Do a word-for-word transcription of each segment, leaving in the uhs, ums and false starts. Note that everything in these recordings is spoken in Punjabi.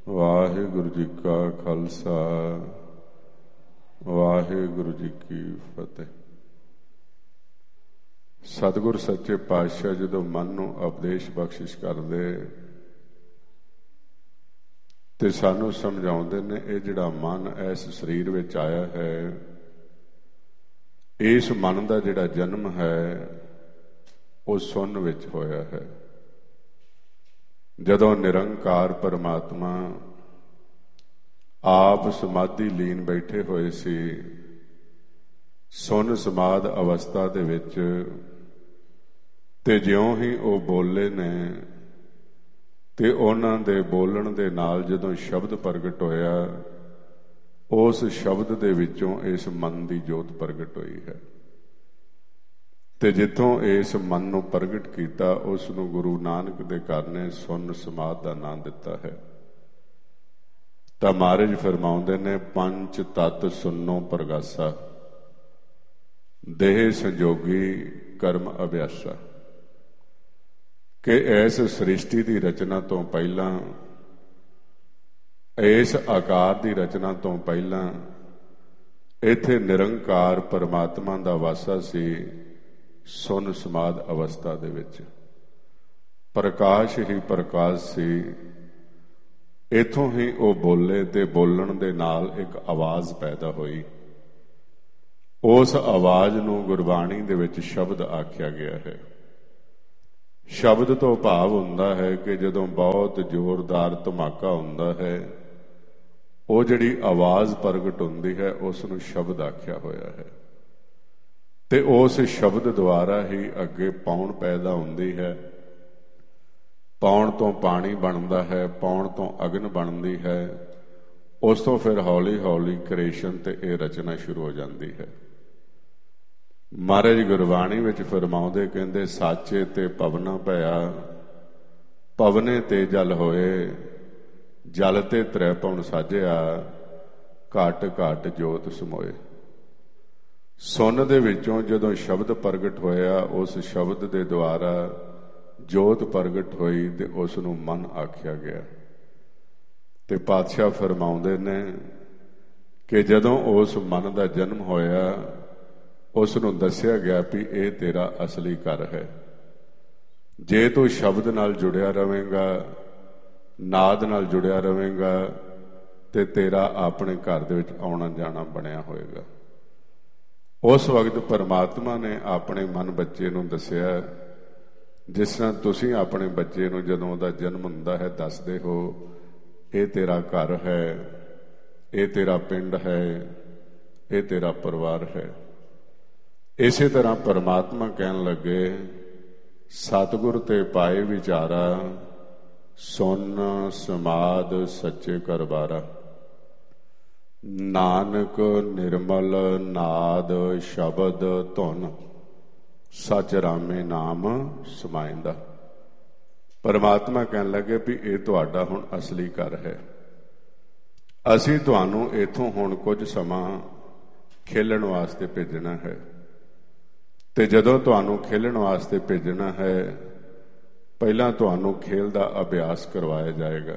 ਵਾਹਿਗੁਰੂ ਜੀ ਕਾ ਖਾਲਸਾ ਵਾਹਿਗੁਰੂ ਜੀ ਕੀ ਫਤਿਹ। ਸਤਿਗੁਰ ਸੱਚੇ ਪਾਤਸ਼ਾਹ ਜਦੋਂ ਮਨ ਨੂੰ ਉਪਦੇਸ਼ ਬਖਸ਼ਿਸ਼ ਕਰਦੇ ਤੇ ਸਾਨੂੰ ਸਮਝਾਉਂਦੇ ਨੇ, ਇਹ ਜਿਹੜਾ ਮਨ ਇਸ ਸਰੀਰ ਵਿੱਚ ਆਇਆ ਹੈ, ਇਸ ਮਨ ਦਾ ਜਿਹੜਾ ਜਨਮ ਹੈ ਉਹ ਸੁੰਨ ਵਿੱਚ ਹੋਇਆ ਹੈ। ਜਦੋਂ ਨਿਰੰਕਾਰ ਪਰਮਾਤਮਾ ਆਪ ਸਮਾਧੀ ਲੀਨ ਬੈਠੇ ਹੋਏ ਸੀ, ਸੁੰਨ ਸਮਾਧ ਅਵਸਥਾ ਦੇ ਵਿੱਚ, ਤੇ ਜਿਉਂ ਹੀ ਉਹ ਬੋਲੇ ਨੇ ਤੇ ਉਹਨਾਂ ਦੇ ਬੋਲਣ ਦੇ ਨਾਲ ਜਦੋਂ ਸ਼ਬਦ ਪ੍ਰਗਟ ਹੋਇਆ, ਉਸ ਸ਼ਬਦ ਦੇ ਵਿੱਚੋਂ ਇਸ ਮਨ ਦੀ ਜੋਤ ਪ੍ਰਗਟ ਹੋਈ ਹੈ। ਤੇ ਜਿੱਥੋਂ ਇਸ ਮਨ ਨੂੰ ਪ੍ਰਗਟ ਕੀਤਾ, ਉਸ ਨੂੰ ਗੁਰੂ ਨਾਨਕ ਦੇ ਘਰ ਨੇ ਸੁੰਨ ਸਮਾਧ ਦਾ ਨਾਂ ਦਿੱਤਾ ਹੈ। ਤਾਂ ਮਹਾਰਾਜ ਫਰਮਾਉਂਦੇ ਨੇ, ਪੰਜ ਤਤ ਸੁੰਨੋ ਪ੍ਰਗਾਸਾ, ਦੇਹ ਸੰਜੋਗੀ ਕਰਮ ਅਭਿਆਸਾ, ਕਿ ਇਸ ਸ੍ਰਿਸ਼ਟੀ ਦੀ ਰਚਨਾ ਤੋਂ ਪਹਿਲਾਂ, ਇਸ ਆਕਾਰ ਦੀ ਰਚਨਾ ਤੋਂ ਪਹਿਲਾਂ ਇੱਥੇ ਨਿਰੰਕਾਰ ਪਰਮਾਤਮਾ ਦਾ ਵਾਸਾ ਸੀ। ਸੁੰਨ ਸਮਾਧ ਅਵਸਥਾ ਦੇ ਵਿੱਚ ਪ੍ਰਕਾਸ਼ ਹੀ ਪ੍ਰਕਾਸ਼ ਸੀ। ਇੱਥੋਂ ਹੀ ਉਹ ਬੋਲੇ ਤੇ ਬੋਲਣ ਦੇ ਨਾਲ ਇੱਕ ਆਵਾਜ਼ ਪੈਦਾ ਹੋਈ। ਉਸ ਆਵਾਜ਼ ਨੂੰ ਗੁਰਬਾਣੀ ਦੇ ਵਿੱਚ ਸ਼ਬਦ ਆਖਿਆ ਗਿਆ ਹੈ। ਸ਼ਬਦ ਤੋਂ ਭਾਵ ਹੁੰਦਾ ਹੈ ਕਿ ਜਦੋਂ ਬਹੁਤ ਜ਼ੋਰਦਾਰ ਧਮਾਕਾ ਹੁੰਦਾ ਹੈ, ਉਹ ਜਿਹੜੀ ਆਵਾਜ਼ ਪ੍ਰਗਟ ਹੁੰਦੀ ਹੈ, ਉਸ ਨੂੰ ਸ਼ਬਦ ਆਖਿਆ ਹੋਇਆ ਹੈ। ਤੇ ਉਸ ਸ਼ਬਦ ਦੁਆਰਾ ਹੀ ਅੱਗੇ ਪੌਣ ਪੈਦਾ ਹੁੰਦੀ ਹੈ। ਪੌਣ ਤੋਂ ਪਾਣੀ ਬਣਦਾ ਹੈ, ਪੌਣ ਤੋਂ ਅਗਨ ਬਣਦੀ ਹੈ। ਉਸ ਤੋਂ ਫਿਰ ਹੌਲੀ ਹੌਲੀ ਕ੍ਰਿਏਸ਼ਨ ਤੇ ਇਹ ਰਚਨਾ ਸ਼ੁਰੂ ਹੋ ਜਾਂਦੀ ਹੈ। ਮਹਾਰਾਜ ਗੁਰਬਾਣੀ ਵਿੱਚ ਫਰਮਾਉਂਦੇ, ਕਹਿੰਦੇ, ਸਾਚੇ ਤੇ ਪਵਨਾ ਭਇਆ, ਪਵਨੇ ਤੇ ਜਲ ਹੋਏ, ਜਲ ਤੇ ਤ੍ਰੈ ਪਉਣ ਸਾਜਿਆ, ਘਟ ਘਟ ਜੋਤ ਸਮੋਏ। ਸੁੰਨ ਦੇ ਵਿੱਚੋਂ ਜਦੋਂ ਸ਼ਬਦ ਪ੍ਰਗਟ ਹੋਇਆ, ਉਸ ਸ਼ਬਦ ਦੇ ਦੁਆਰਾ ਜੋਤ ਪ੍ਰਗਟ ਹੋਈ ਤੇ ਉਸ ਨੂੰ ਮਨ ਆਖਿਆ ਗਿਆ। ਤੇ ਪਾਤਸ਼ਾਹ ਫਰਮਾਉਂਦੇ ਨੇ ਕਿ ਜਦੋਂ ਉਸ ਮਨ ਦਾ ਜਨਮ ਹੋਇਆ, ਉਸ ਨੂੰ ਦੱਸਿਆ ਗਿਆ ਵੀ ਇਹ ਤੇਰਾ ਅਸਲੀ ਘਰ ਹੈ। ਜੇ ਤੂੰ ਸ਼ਬਦ ਨਾਲ ਜੁੜਿਆ ਰਵੇਂਗਾ, ਨਾਦ ਨਾਲ ਜੁੜਿਆ ਰਵੇਂਗਾ, ਤੇ ਤੇਰਾ ਆਪਣੇ ਘਰ ਦੇ ਵਿੱਚ ਆਉਣਾ ਜਾਣਾ ਬਣਿਆ ਹੋਏਗਾ। ਉਸ ਵਕਤ ਪਰਮਾਤਮਾ ਨੇ ਆਪਣੇ ਮਨ ਬੱਚੇ ਨੂੰ ਦੱਸਿਆ, ਜਿਸ ਤਰ੍ਹਾਂ ਤੁਸੀਂ ਆਪਣੇ ਬੱਚੇ ਨੂੰ ਜਦੋਂ ਉਹਦਾ ਜਨਮ ਹੁੰਦਾ ਹੈ ਦੱਸਦੇ ਹੋ, ਇਹ ਤੇਰਾ ਘਰ ਹੈ, ਇਹ ਤੇਰਾ ਪਿੰਡ ਹੈ, ਇਹ ਤੇਰਾ ਪਰਿਵਾਰ ਹੈ। ਇਸੇ ਤਰ੍ਹਾਂ ਪਰਮਾਤਮਾ ਕਹਿਣ ਲੱਗੇ, ਸਤਿਗੁਰ ਤੇ ਪਾਏ ਵਿਚਾਰਾ, ਸੁੰਨ ਸਮਾਧ ਸੱਚੇ ਕਰਬਾਰਾ, ਨਾਨਕ ਨਿਰਮਲ ਨਾਦ ਸ਼ਬਦ ਧੁਨ, ਸਚ ਰਾਮੇ ਨਾਮ ਸਮਾਇੰਦਾ। ਪਰਮਾਤਮਾ ਕਹਿਣ ਲੱਗੇ ਵੀ ਇਹ ਤੁਹਾਡਾ ਹੁਣ ਅਸਲੀ ਘਰ ਹੈ। ਅਸੀਂ ਤੁਹਾਨੂੰ ਇੱਥੋਂ ਹੁਣ ਕੁਝ ਸਮਾਂ ਖੇਲਣ ਵਾਸਤੇ ਭੇਜਣਾ ਹੈ। ਤੇ ਜਦੋਂ ਤੁਹਾਨੂੰ ਖੇਲਣ ਵਾਸਤੇ ਭੇਜਣਾ ਹੈ, ਪਹਿਲਾਂ ਤੁਹਾਨੂੰ ਖੇਲ ਦਾ ਅਭਿਆਸ ਕਰਵਾਇਆ ਜਾਏਗਾ।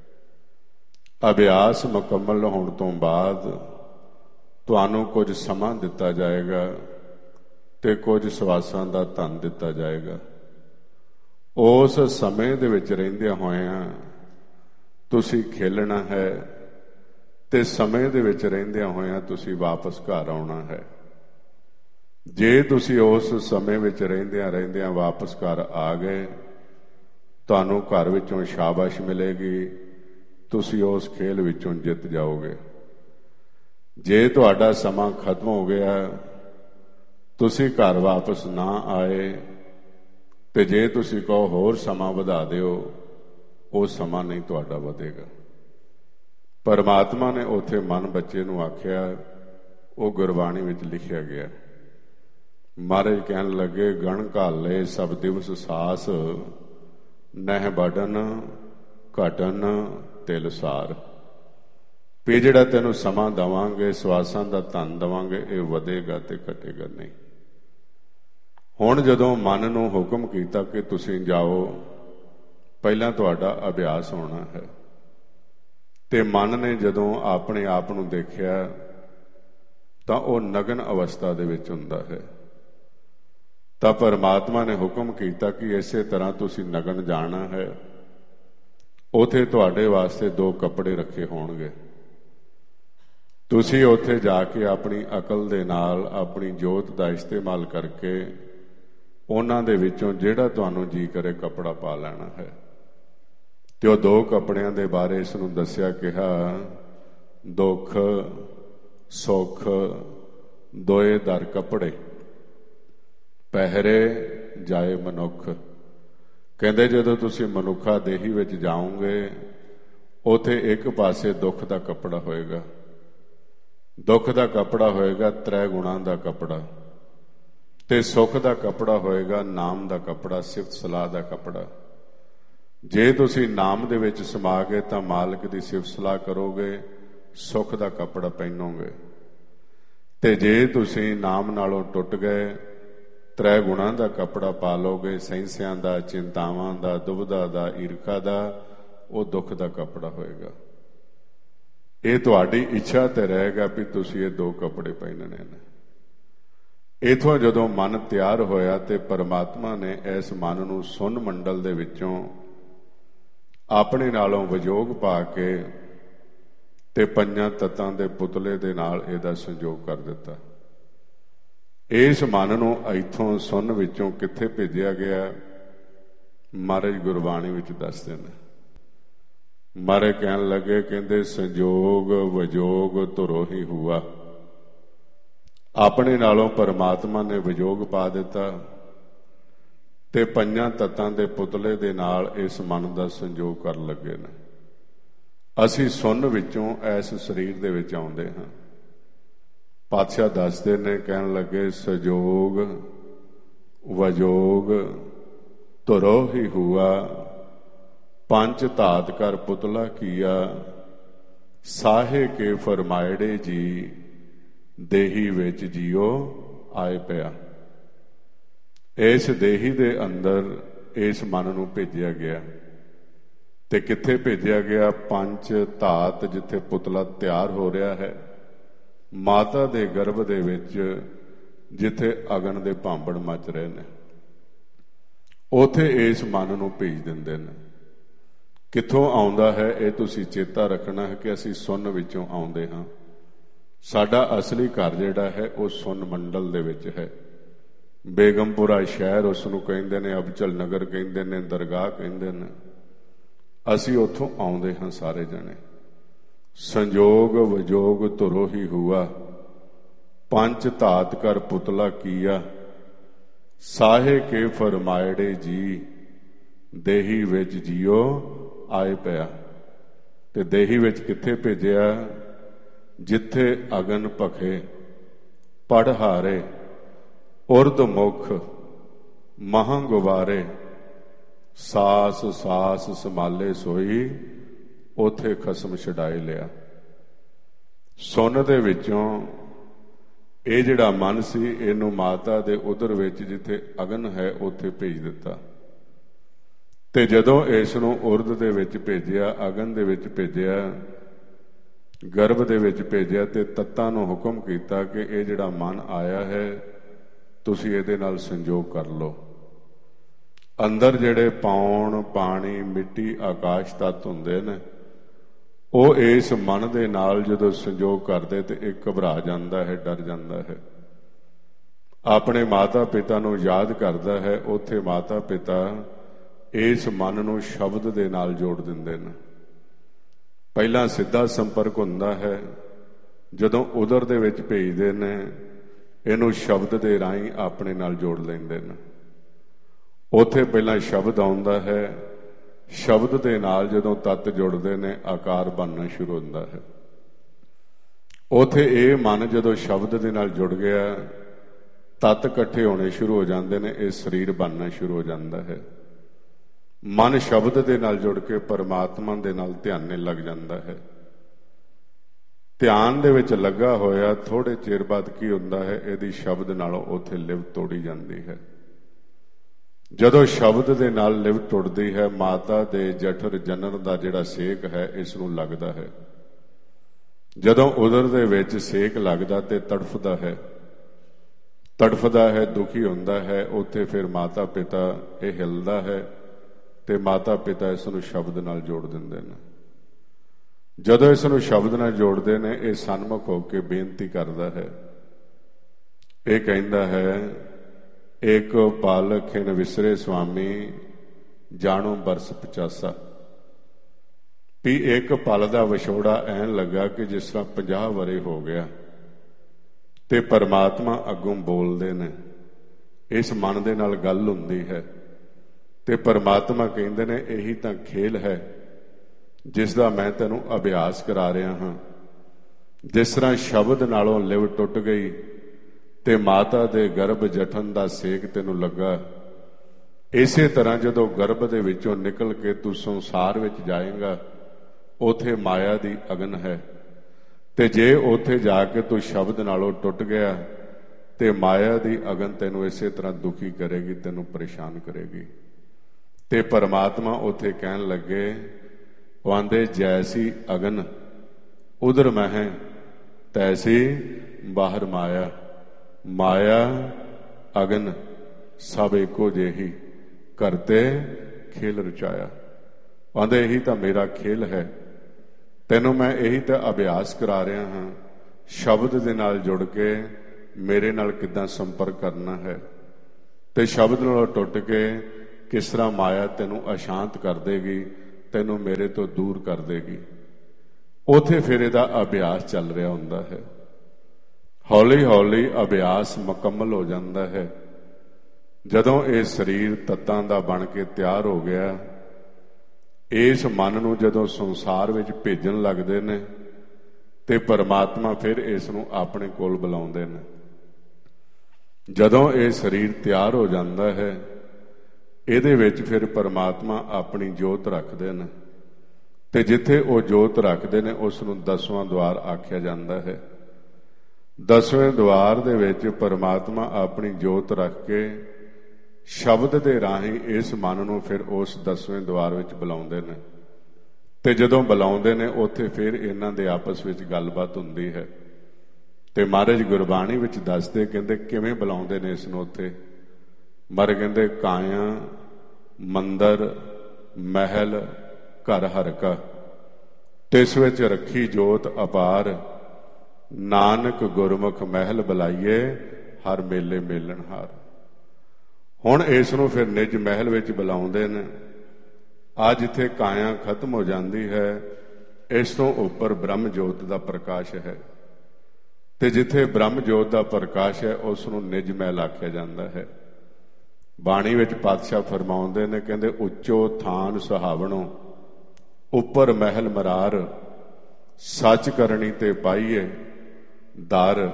ਅਭਿਆਸ ਮੁਕੰਮਲ ਹੋਣ ਤੋਂ ਬਾਅਦ ਤੁਹਾਨੂੰ ਕੁਝ ਸਮਾਂ ਦਿੱਤਾ ਜਾਏਗਾ ਤੇ ਕੁਝ ਸਵਾਸਾਂ ਦਾ ਧਨ ਦਿੱਤਾ ਜਾਏਗਾ। ਉਸ ਸਮੇਂ ਦੇ ਵਿੱਚ ਰਹਿੰਦਿਆਂ ਹੋਇਆਂ ਤੁਸੀਂ ਖੇਲਣਾ ਹੈ, ਤੇ ਸਮੇਂ ਦੇ ਵਿੱਚ ਰਹਿੰਦਿਆਂ ਹੋਇਆਂ ਤੁਸੀਂ ਵਾਪਸ ਘਰ ਆਉਣਾ ਹੈ। ਜੇ ਤੁਸੀਂ ਉਸ ਸਮੇਂ ਵਿੱਚ ਰਹਿੰਦਿਆਂ ਰਹਿੰਦਿਆਂ ਵਾਪਸ ਘਰ ਆ ਗਏ, ਤੁਹਾਨੂੰ ਘਰ ਵਿੱਚੋਂ ਸ਼ਾਬਾਸ਼ ਮਿਲੇਗੀ, ਤੁਸੀਂ ਉਸ ਖੇਲ ਵਿੱਚੋਂ ਜਿੱਤ ਜਾਓਗੇ। ਜੇ ਤੁਹਾਡਾ ਸਮਾਂ ਖਤਮ ਹੋ ਗਿਆ, ਤੁਸੀਂ ਘਰ ਵਾਪਸ ਨਾ ਆਏ, ਤੇ ਜੇ ਤੁਸੀਂ ਕਹੋ ਹੋਰ ਸਮਾਂ ਵਧਾ ਦਿਓ, ਉਹ ਸਮਾਂ ਨਹੀਂ ਤੁਹਾਡਾ ਵਧੇਗਾ। ਪਰਮਾਤਮਾ ਨੇ ਉੱਥੇ ਮਨ ਬੱਚੇ ਨੂੰ ਆਖਿਆ, ਉਹ ਗੁਰਬਾਣੀ ਵਿੱਚ ਲਿਖਿਆ ਗਿਆ। ਮਹਾਰਾਜ ਕਹਿਣ ਲੱਗੇ, ਗਣ ਘਾਲੇ ਸਭ ਦਿਵਸ ਸਾਸ, ਨਹਿ ਬੜਨ ਘਟਨ ਤਿਲ ਸਾਰ। ਵੀ ਜਿਹੜਾ ਤੈਨੂੰ ਸਮਾਂ ਦੇਵਾਂਗੇ, ਸਵਾਸਾਂ ਦਾ ਧਨ ਦੇਵਾਂਗੇ, ਇਹ ਵਧੇਗਾ ਤੇ ਘਟੇਗਾ ਨਹੀਂ। ਹੁਣ ਜਦੋਂ ਮਨ ਨੂੰ ਹੁਕਮ ਕੀਤਾ ਕਿ ਤੁਸੀਂ ਜਾਓ, ਪਹਿਲਾਂ ਤੁਹਾਡਾ ਅਭਿਆਸ ਹੋਣਾ ਹੈ। ਤੇ ਮਨ ਨੇ ਜਦੋਂ ਆਪਣੇ ਆਪ ਨੂੰ ਦੇਖਿਆ ਤਾਂ ਉਹ ਨਗਨ ਅਵਸਥਾ ਦੇ ਵਿੱਚ ਹੁੰਦਾ ਹੈ। ਤਾਂ ਪਰਮਾਤਮਾ ਨੇ ਹੁਕਮ ਕੀਤਾ ਕਿ ਇਸੇ ਤਰ੍ਹਾਂ ਤੁਸੀਂ ਨਗਨ ਜਾਣਾ ਹੈ। ਉੱਥੇ ਤੁਹਾਡੇ ਵਾਸਤੇ ਦੋ ਕੱਪੜੇ ਰੱਖੇ ਹੋਣਗੇ। ਤੁਸੀਂ ਉੱਥੇ ਜਾ ਕੇ ਆਪਣੀ ਅਕਲ ਦੇ ਨਾਲ ਆਪਣੀ ਜੋਤ ਦਾ ਇਸਤੇਮਾਲ ਕਰਕੇ ਉਹਨਾਂ ਦੇ ਵਿੱਚੋਂ ਜਿਹੜਾ ਤੁਹਾਨੂੰ ਜੀ ਕਰੇ ਕੱਪੜਾ ਪਾ ਲੈਣਾ ਹੈ। ਤੇ ਉਹ ਦੋ ਕੱਪੜਿਆਂ ਦੇ ਬਾਰੇ ਇਸ ਨੂੰ ਦੱਸਿਆ, ਕਿਹਾ ਦੁੱਖ ਸੁੱਖ ਦੋਏ ਦਰ ਕੱਪੜੇ ਪਹਿਰੇ ਜਾਏ ਮਨੁੱਖ। ਕਹਿੰਦੇ ਜਦੋਂ ਤੁਸੀਂ ਮਨੁੱਖਾ ਦੇਹੀ ਵਿੱਚ ਜਾਓਗੇ ਉੱਥੇ ਇੱਕ ਪਾਸੇ ਦੁੱਖ ਦਾ ਕੱਪੜਾ ਹੋਏਗਾ। ਦੁੱਖ ਦਾ ਕੱਪੜਾ ਹੋਏਗਾ ਤ੍ਰੈ ਗੁਣਾਂ ਦਾ ਕੱਪੜਾ, ਤੇ ਸੁੱਖ ਦਾ ਕੱਪੜਾ ਹੋਏਗਾ ਨਾਮ ਦਾ ਕੱਪੜਾ, ਸਿਫਤ ਸਲਾਹ ਦਾ ਕੱਪੜਾ। ਜੇ ਤੁਸੀਂ ਨਾਮ ਦੇ ਵਿੱਚ ਸਮਾ ਗਏ ਤਾਂ ਮਾਲਕ ਦੀ ਸਿਫਤ ਸਲਾਹ ਕਰੋਗੇ, ਸੁੱਖ ਦਾ ਕੱਪੜਾ ਪਹਿਨੋਗੇ। ਤੇ ਜੇ ਤੁਸੀਂ ਨਾਮ ਨਾਲੋਂ ਟੁੱਟ ਗਏ, ਤ੍ਰੈ ਗੁਣਾਂ ਦਾ ਕੱਪੜਾ ਪਾ ਲਓਗੇ, ਸੈਂਸਿਆਂ ਦਾ, ਚਿੰਤਾਵਾਂ ਦਾ, ਦੁਬਿਧਾ ਦਾ, ਈਰਖਾ ਦਾ, ਉਹ ਦੁੱਖ ਦਾ ਕੱਪੜਾ ਹੋਏਗਾ। ਇਹ ਤੁਹਾਡੀ ਇੱਛਾ ਤੇ ਰਹੇਗਾ ਵੀ ਤੁਸੀਂ ਇਹ ਦੋ ਕੱਪੜੇ ਪਹਿਨਣੇ ਨੇ। ਇਥੋਂ ਜਦੋਂ ਮਨ ਤਿਆਰ ਹੋਇਆ ਤੇ ਪਰਮਾਤਮਾ ਨੇ ਇਸ ਮਨ ਨੂੰ ਸੁੰਨ ਮੰਡਲ ਦੇ ਵਿੱਚੋਂ ਆਪਣੇ ਨਾਲੋਂ ਵਿਜੋਗ ਪਾ ਕੇ ਤੇ ਪੰਜਾਂ ਤੱਤਾਂ ਦੇ ਪੁਤਲੇ ਦੇ ਨਾਲ ਇਹਦਾ ਸੰਜੋਗ ਕਰ ਦਿੱਤਾ। ਇਸ ਮਨ ਨੂੰ ਇੱਥੋਂ ਸੁੰਨ ਵਿੱਚੋਂ ਕਿੱਥੇ ਭੇਜਿਆ ਗਿਆ, ਮਹਾਰਾਜ ਗੁਰਬਾਣੀ ਵਿੱਚ ਦੱਸਦੇ ਨੇ। ਮਹਾਰਾਜ ਕਹਿਣ ਲੱਗੇ, ਕਹਿੰਦੇ ਸੰਜੋਗ ਵਿਜੋਗ ਧੁਰੋ ਹੀ ਹੁਆ। ਆਪਣੇ ਨਾਲੋਂ ਪਰਮਾਤਮਾ ਨੇ ਵਿਜੋਗ ਪਾ ਦਿੱਤਾ ਤੇ ਪੰਜਾਂ ਤੱਤਾਂ ਦੇ ਪੁਤਲੇ ਦੇ ਨਾਲ ਇਸ ਮਨ ਦਾ ਸੰਜੋਗ ਕਰਨ ਲੱਗੇ ਨੇ। ਅਸੀਂ ਸੁੰਨ ਵਿੱਚੋਂ ਇਸ ਸਰੀਰ ਦੇ ਵਿੱਚ ਆਉਂਦੇ ਹਾਂ। ਪਾਤਸ਼ਾਹ ਦੱਸਦੇ ਨੇ, ਕਹਿਣ ਲੱਗੇ ਸੰਜੋਗ ਵਿਜੋਗ ਧੁਰੋ ਹੀ ਹੁਆ, ਪੰਜ ਧਾਤ ਕਰ ਪੁਤਲਾ ਕੀਆ, ਸਾਹੇ ਕੇ ਫਰਮਾਇੜੇ ਜੀ, ਦੇਹੀ ਵਿੱਚ ਜੀਓ ਆਏ ਪਿਆ। ਇਸ ਦੇਹੀ ਦੇ ਅੰਦਰ ਇਸ ਮਨ ਨੂੰ ਭੇਜਿਆ ਗਿਆ। ਤੇ ਕਿੱਥੇ ਭੇਜਿਆ ਗਿਆ? ਪੰਜ ਧਾਤ ਜਿੱਥੇ ਪੁਤਲਾ ਤਿਆਰ ਹੋ ਰਿਹਾ ਹੈ, ਮਾਤਾ ਦੇ ਗਰਭ ਦੇ ਵਿੱਚ ਜਿੱਥੇ ਅਗਨ ਦੇ ਭਾਂਬੜ ਮਚ ਰਹੇ ਨੇ, ਉੱਥੇ ਇਸ ਮਨ ਨੂੰ ਭੇਜ ਦਿੰਦੇ ਨੇ। ਕਿੱਥੋਂ ਆਉਂਦਾ ਹੈ ਇਹ ਤੁਸੀਂ ਚੇਤਾ ਰੱਖਣਾ ਹੈ ਕਿ ਅਸੀਂ ਸੁੰਨ ਵਿੱਚੋਂ ਆਉਂਦੇ ਹਾਂ। ਸਾਡਾ ਅਸਲੀ ਘਰ ਜਿਹੜਾ ਹੈ ਉਹ ਸੁੰਨ ਮੰਡਲ ਦੇ ਵਿੱਚ ਹੈ। ਬੇਗਮਪੁਰਾ ਸ਼ਹਿਰ ਉਸ ਨੂੰ ਕਹਿੰਦੇ ਨੇ, ਅਬਚਲ ਨਗਰ ਕਹਿੰਦੇ ਨੇ, ਦਰਗਾਹ ਕਹਿੰਦੇ ਨੇ। ਅਸੀਂ ਉੱਥੋਂ ਆਉਂਦੇ ਹਾਂ ਸਾਰੇ ਜਣੇ। ਸੰਜੋਗ ਵਿਜੋਗ ਧੁਰੋ ਹੀ ਹੁਆ, ਪੰਜ ਧਾਤ ਕਰ ਪੁਤਲਾ ਕੀਆ, ਸਾਹੇ ਕੇ ਫਰਮਾਇੜੇ ਜੀ, ਦੇਹੀ ਵਿੱਚ ਜੀਓ ਆਏ ਪਿਆ। ਤੇ ਦੇਹੀ ਵਿੱਚ ਕਿੱਥੇ ਭੇਜਿਆ? ਜਿੱਥੇ ਅਗਨ ਭਖੇ ਪੜਹਾਰੇ, ਉਰਦ ਮੁਖ ਮਹਾਂ ਗੁਬਾਰੇ, ਸਾਸ ਸਾਸ ਸੰਭਾਲੇ ਸੋਈ, ਉੱਥੇ ਖਸਮ ਛਡਾਏ ਲਿਆ। ਸੁੰਨ ਦੇ ਵਿੱਚੋਂ ਇਹ ਜਿਹੜਾ ਮਨ ਸੀ, ਇਹਨੂੰ ਮਾਤਾ ਦੇ ਉਦਰ ਵਿੱਚ ਜਿੱਥੇ ਅਗਨ ਹੈ ਉੱਥੇ ਭੇਜ ਦਿੱਤਾ। ਤੇ ਜਦੋਂ ਇਸ ਨੂੰ ਉਰਦ ਦੇ ਵਿੱਚ ਭੇਜਿਆ, ਅਗਨ ਦੇ ਵਿੱਚ ਭੇਜਿਆ, ਗਰਭ ਦੇ ਵਿੱਚ ਭੇਜਿਆ, ਤੇ ਤੱਤਾਂ ਨੂੰ ਹੁਕਮ ਕੀਤਾ ਕਿ ਇਹ ਜਿਹੜਾ ਮਨ ਆਇਆ ਹੈ ਤੁਸੀਂ ਇਹਦੇ ਨਾਲ ਸੰਜੋਗ ਕਰ ਲਓ। ਅੰਦਰ ਜਿਹੜੇ ਪੌਣ, ਪਾਣੀ, ਮਿੱਟੀ, ਆਕਾਸ਼ ਤੱਤ ਹੁੰਦੇ ਨੇ, ਉਹ ਇਸ ਮਨ ਦੇ ਨਾਲ ਜਦੋਂ ਸੰਜੋਗ ਕਰਦੇ ਤੇ ਇਹ ਘਬਰਾ ਜਾਂਦਾ ਹੈ, ਡਰ ਜਾਂਦਾ ਹੈ, ਆਪਣੇ ਮਾਤਾ ਪਿਤਾ ਨੂੰ ਯਾਦ ਕਰਦਾ ਹੈ। ਉੱਥੇ ਮਾਤਾ ਪਿਤਾ ਇਸ ਮਨ ਨੂੰ ਸ਼ਬਦ ਦੇ ਨਾਲ ਜੋੜ ਦਿੰਦੇ ਨੇ। ਪਹਿਲਾਂ ਸਿੱਧਾ ਸੰਪਰਕ ਹੁੰਦਾ ਹੈ, ਜਦੋਂ ਉਦਰ ਦੇ ਵਿੱਚ ਭੇਜਦੇ ਨੇ ਇਹਨੂੰ ਸ਼ਬਦ ਦੇ ਰਾਹੀਂ ਆਪਣੇ ਨਾਲ ਜੋੜ ਲੈਂਦੇ ਨੇ। ਉੱਥੇ ਪਹਿਲਾਂ ਸ਼ਬਦ ਆਉਂਦਾ ਹੈ, ਸ਼ਬਦ ਦੇ ਨਾਲ ਜਦੋਂ ਤੱਤ ਜੁੜਦੇ ਨੇ ਆਕਾਰ ਬਣਨਾ ਸ਼ੁਰੂ ਹੁੰਦਾ ਹੈ। ਉੱਥੇ ਇਹ ਮਨ ਜਦੋਂ ਸ਼ਬਦ ਦੇ ਨਾਲ ਜੁੜ ਗਿਆ, ਤੱਤ ਇਕੱਠੇ ਹੋਣੇ ਸ਼ੁਰੂ ਹੋ ਜਾਂਦੇ ਨੇ, ਇਹ ਸਰੀਰ ਬਣਨਾ ਸ਼ੁਰੂ ਹੋ ਜਾਂਦਾ ਹੈ। ਮਨ ਸ਼ਬਦ ਦੇ ਨਾਲ ਜੁੜ ਕੇ ਪਰਮਾਤਮਾ ਦੇ ਨਾਲ ਧਿਆਨੇ ਲੱਗ ਜਾਂਦਾ ਹੈ। ਧਿਆਨ ਦੇ ਵਿੱਚ ਲੱਗਾ ਹੋਇਆ ਥੋੜੇ ਚਿਰ ਬਾਅਦ ਕੀ ਹੁੰਦਾ ਹੈ, ਇਹਦੀ ਸ਼ਬਦ ਨਾਲੋਂ ਉੱਥੇ ਲਿਵ ਤੋੜੀ ਜਾਂਦੀ ਹੈ। ਜਦੋਂ ਸ਼ਬਦ ਦੇ ਨਾਲ ਲਿਵ ਟੁੱਟਦੀ ਹੈ, ਮਾਤਾ ਦੇ ਜਠਰ ਜਨਨ ਦਾ ਜਿਹੜਾ ਸੇਕ ਹੈ ਇਸ ਨੂੰ ਲੱਗਦਾ ਹੈ। ਜਦੋਂ ਉਦਰ ਦੇ ਵਿੱਚ ਸੇਕ ਲੱਗਦਾ ਤੇ ਤੜਫਦਾ ਹੈ ਤੜਫਦਾ ਹੈ ਦੁਖੀ ਹੁੰਦਾ ਹੈ, ਉੱਥੇ ਫਿਰ ਮਾਤਾ ਪਿਤਾ ਇਹ ਹਿੱਲਦਾ ਹੈ ਤੇ ਮਾਤਾ ਪਿਤਾ ਇਸ ਨੂੰ ਸ਼ਬਦ ਨਾਲ ਜੋੜ ਦਿੰਦੇ ਨੇ। ਜਦੋਂ ਇਸ ਨੂੰ ਸ਼ਬਦ ਨਾਲ ਜੋੜਦੇ ਨੇ, ਇਹ ਸਨਮੁਖ ਹੋ ਕੇ ਬੇਨਤੀ ਕਰਦਾ ਹੈ। ਇਹ ਕਹਿੰਦਾ ਹੈ, ਏਕ ਪਲ ਖਿਨ ਵਿਸਰੇ ਸੁਆਮੀ ਜਾਣੋ ਬਰਸ ਪਚਾਸਾ। ਵੀ ਇੱਕ ਪਲ ਦਾ ਵਿਛੋੜਾ ਐਨ ਲੱਗਾ ਕਿ ਜਿਸ ਤਰ੍ਹਾਂ ਪੰਜਾਹ ਵਰੇ ਹੋ ਗਿਆ। ਤੇ ਪਰਮਾਤਮਾ ਅੱਗੋਂ ਬੋਲਦੇ ਨੇ, ਇਸ ਮਨ ਦੇ ਨਾਲ ਗੱਲ ਹੁੰਦੀ ਹੈ ਤੇ ਪਰਮਾਤਮਾ ਕਹਿੰਦੇ ਨੇ ਇਹੀ ਤਾਂ ਖੇਲ ਹੈ ਜਿਸ ਦਾ ਮੈਂ ਤੈਨੂੰ ਅਭਿਆਸ ਕਰਾ ਰਿਹਾ ਹਾਂ। ਜਿਸ ਤਰ੍ਹਾਂ ਸ਼ਬਦ ਨਾਲੋਂ ਲਿਵ ਟੁੱਟ ਗਈ ਤੇ ਮਾਤਾ ਦੇ ਗਰਭ ਜਠਨ ਦਾ ਸੇਕ ਤੈਨੂੰ ਲੱਗਾ, ਇਸੇ ਤਰ੍ਹਾਂ ਜਦੋਂ ਗਰਭ ਦੇ ਵਿੱਚੋਂ ਨਿਕਲ ਕੇ ਤੂੰ ਸੰਸਾਰ ਵਿੱਚ ਜਾਏਗਾ, ਉਥੇ ਮਾਇਆ ਦੀ ਅਗਨ ਹੈ। ਤੇ ਜੇ ਉੱਥੇ ਜਾ ਕੇ ਤੂੰ ਸ਼ਬਦ ਨਾਲੋਂ ਟੁੱਟ ਗਿਆ ਤੇ ਮਾਇਆ ਦੀ ਅਗਨ ਤੈਨੂੰ ਇਸੇ ਤਰ੍ਹਾਂ ਦੁਖੀ ਕਰੇਗੀ, ਤੈਨੂੰ ਪਰੇਸ਼ਾਨ ਕਰੇਗੀ। ਤੇ ਪਰਮਾਤਮਾ ਉੱਥੇ ਕਹਿਣ ਲੱਗੇ, ਉਹ ਆਂਦੇ ਜੈਸੀ ਅਗਨ ਉਧਰ ਮਹਿ ਤੈਸੀ ਬਾਹਰ ਮਾਇਆ, ਮਾਇਆ ਅਗਨ ਸਭ ਇੱਕੋ ਜਿਹੀ ਕਰਤੇ ਖੇਲ ਰਚਾਇਆ। ਆਂਦੇ ਇਹੀ ਤਾਂ ਮੇਰਾ ਖੇਲ ਹੈ, ਤੈਨੂੰ ਮੈਂ ਇਹੀ ਤਾਂ ਅਭਿਆਸ ਕਰਾ ਰਿਹਾ ਹਾਂ। ਸ਼ਬਦ ਦੇ ਨਾਲ ਜੁੜ ਕੇ ਮੇਰੇ ਨਾਲ ਕਿੱਦਾਂ ਸੰਪਰਕ ਕਰਨਾ ਹੈ ਤੇ ਸ਼ਬਦ ਨਾਲੋਂ ਟੁੱਟ ਕੇ ਕਿਸ ਤਰ੍ਹਾਂ ਮਾਇਆ ਤੈਨੂੰ ਅਸ਼ਾਂਤ ਕਰ ਦੇਗੀ, ਤੈਨੂੰ ਮੇਰੇ ਤੋਂ ਦੂਰ ਕਰ ਦੇਗੀ। ਉੱਥੇ ਫਿਰ ਇਹਦਾ ਅਭਿਆਸ ਚੱਲ ਰਿਹਾ ਹੁੰਦਾ ਹੈ। ਹੌਲੀ ਹੌਲੀ ਅਭਿਆਸ ਮੁਕੰਮਲ ਹੋ ਜਾਂਦਾ ਹੈ। ਜਦੋਂ ਇਹ ਸਰੀਰ ਤੱਤਾਂ ਦਾ ਬਣ ਕੇ ਤਿਆਰ ਹੋ ਗਿਆ, ਇਸ ਮਨ ਨੂੰ ਜਦੋਂ ਸੰਸਾਰ ਵਿੱਚ ਭੇਜਣ ਲੱਗਦੇ ਨੇ ਤੇ ਪਰਮਾਤਮਾ ਫਿਰ ਇਸ ਨੂੰ ਆਪਣੇ ਕੋਲ ਬੁਲਾਉਂਦੇ ਨੇ। ਜਦੋਂ ਇਹ ਸਰੀਰ ਤਿਆਰ ਹੋ ਜਾਂਦਾ ਹੈ, ਇਹਦੇ ਵਿੱਚ ਫਿਰ ਪਰਮਾਤਮਾ ਆਪਣੀ ਜੋਤ ਰੱਖਦੇ ਨੇ ਤੇ ਜਿੱਥੇ ਉਹ ਜੋਤ ਰੱਖਦੇ ਨੇ ਉਸ ਨੂੰ ਦਸਵਾਂ ਦੁਆਰ ਆਖਿਆ ਜਾਂਦਾ ਹੈ। ਦਸਵੇਂ ਦੁਆਰ ਦੇ ਵਿੱਚ ਪਰਮਾਤਮਾ ਆਪਣੀ ਜੋਤ ਰੱਖ ਕੇ ਸ਼ਬਦ ਦੇ ਰਾਹੀਂ ਇਸ ਮਨ ਨੂੰ ਫਿਰ ਉਸ ਦਸਵੇਂ ਦੁਆਰ ਵਿੱਚ ਬੁਲਾਉਂਦੇ ਨੇ। ਤੇ ਜਦੋਂ ਬੁਲਾਉਂਦੇ ਨੇ ਉੱਥੇ ਫਿਰ ਇਹਨਾਂ ਦੇ ਆਪਸ ਵਿੱਚ ਗੱਲਬਾਤ ਹੁੰਦੀ ਹੈ। ਤੇ ਮਹਾਰਾਜ ਗੁਰਬਾਣੀ ਵਿੱਚ ਦੱਸਦੇ, ਕਹਿੰਦੇ ਕਿਵੇਂ ਬੁਲਾਉਂਦੇ ਨੇ ਇਸ ਨੂੰ ਉੱਥੇ। ਮਰ ਕਹਿੰਦੇ ਕਾਇਆ ਮੰਦਰ ਮਹਿਲ ਘਰ ਹਰ ਕਾ, ਤਿਸ ਵਿੱਚ ਰੱਖੀ ਜੋਤ ਅਪਾਰ, ਨਾਨਕ ਗੁਰਮੁਖ ਮਹਿਲ ਬੁਲਾਈਏ ਹਰ ਮੇਲੇ ਮੇਲਣਹਾਰ। ਹੁਣ ਇਸ ਨੂੰ ਫਿਰ ਨਿਜ ਮਹਿਲ ਵਿੱਚ ਬੁਲਾਉਂਦੇ ਨੇ। ਆ ਜਿੱਥੇ ਕਾਇਆ ਖਤਮ ਹੋ ਜਾਂਦੀ ਹੈ, ਇਸ ਤੋਂ ਉੱਪਰ ਬ੍ਰਹਮ ਜੋਤ ਦਾ ਪ੍ਰਕਾਸ਼ ਹੈ ਤੇ ਜਿੱਥੇ ਬ੍ਰਹਮ ਜੋਤ ਦਾ ਪ੍ਰਕਾਸ਼ ਹੈ ਉਸ ਨੂੰ ਨਿਜ ਮਹਿਲ ਆਖਿਆ ਜਾਂਦਾ ਹੈ। ਬਾਣੀ ਵਿੱਚ ਪਾਤਸ਼ਾਹ ਫਰਮਾਉਂਦੇ ਨੇ, ਕਹਿੰਦੇ ਉੱਚੋ ਥਾਨ ਸੁਹਾਵਣੋ ਉੱਪਰ ਮਹਿਲ ਮਰਾਰ, ਸੱਚ ਕਰਨੀ ਤੇ ਪਾਈਏ ਦਰ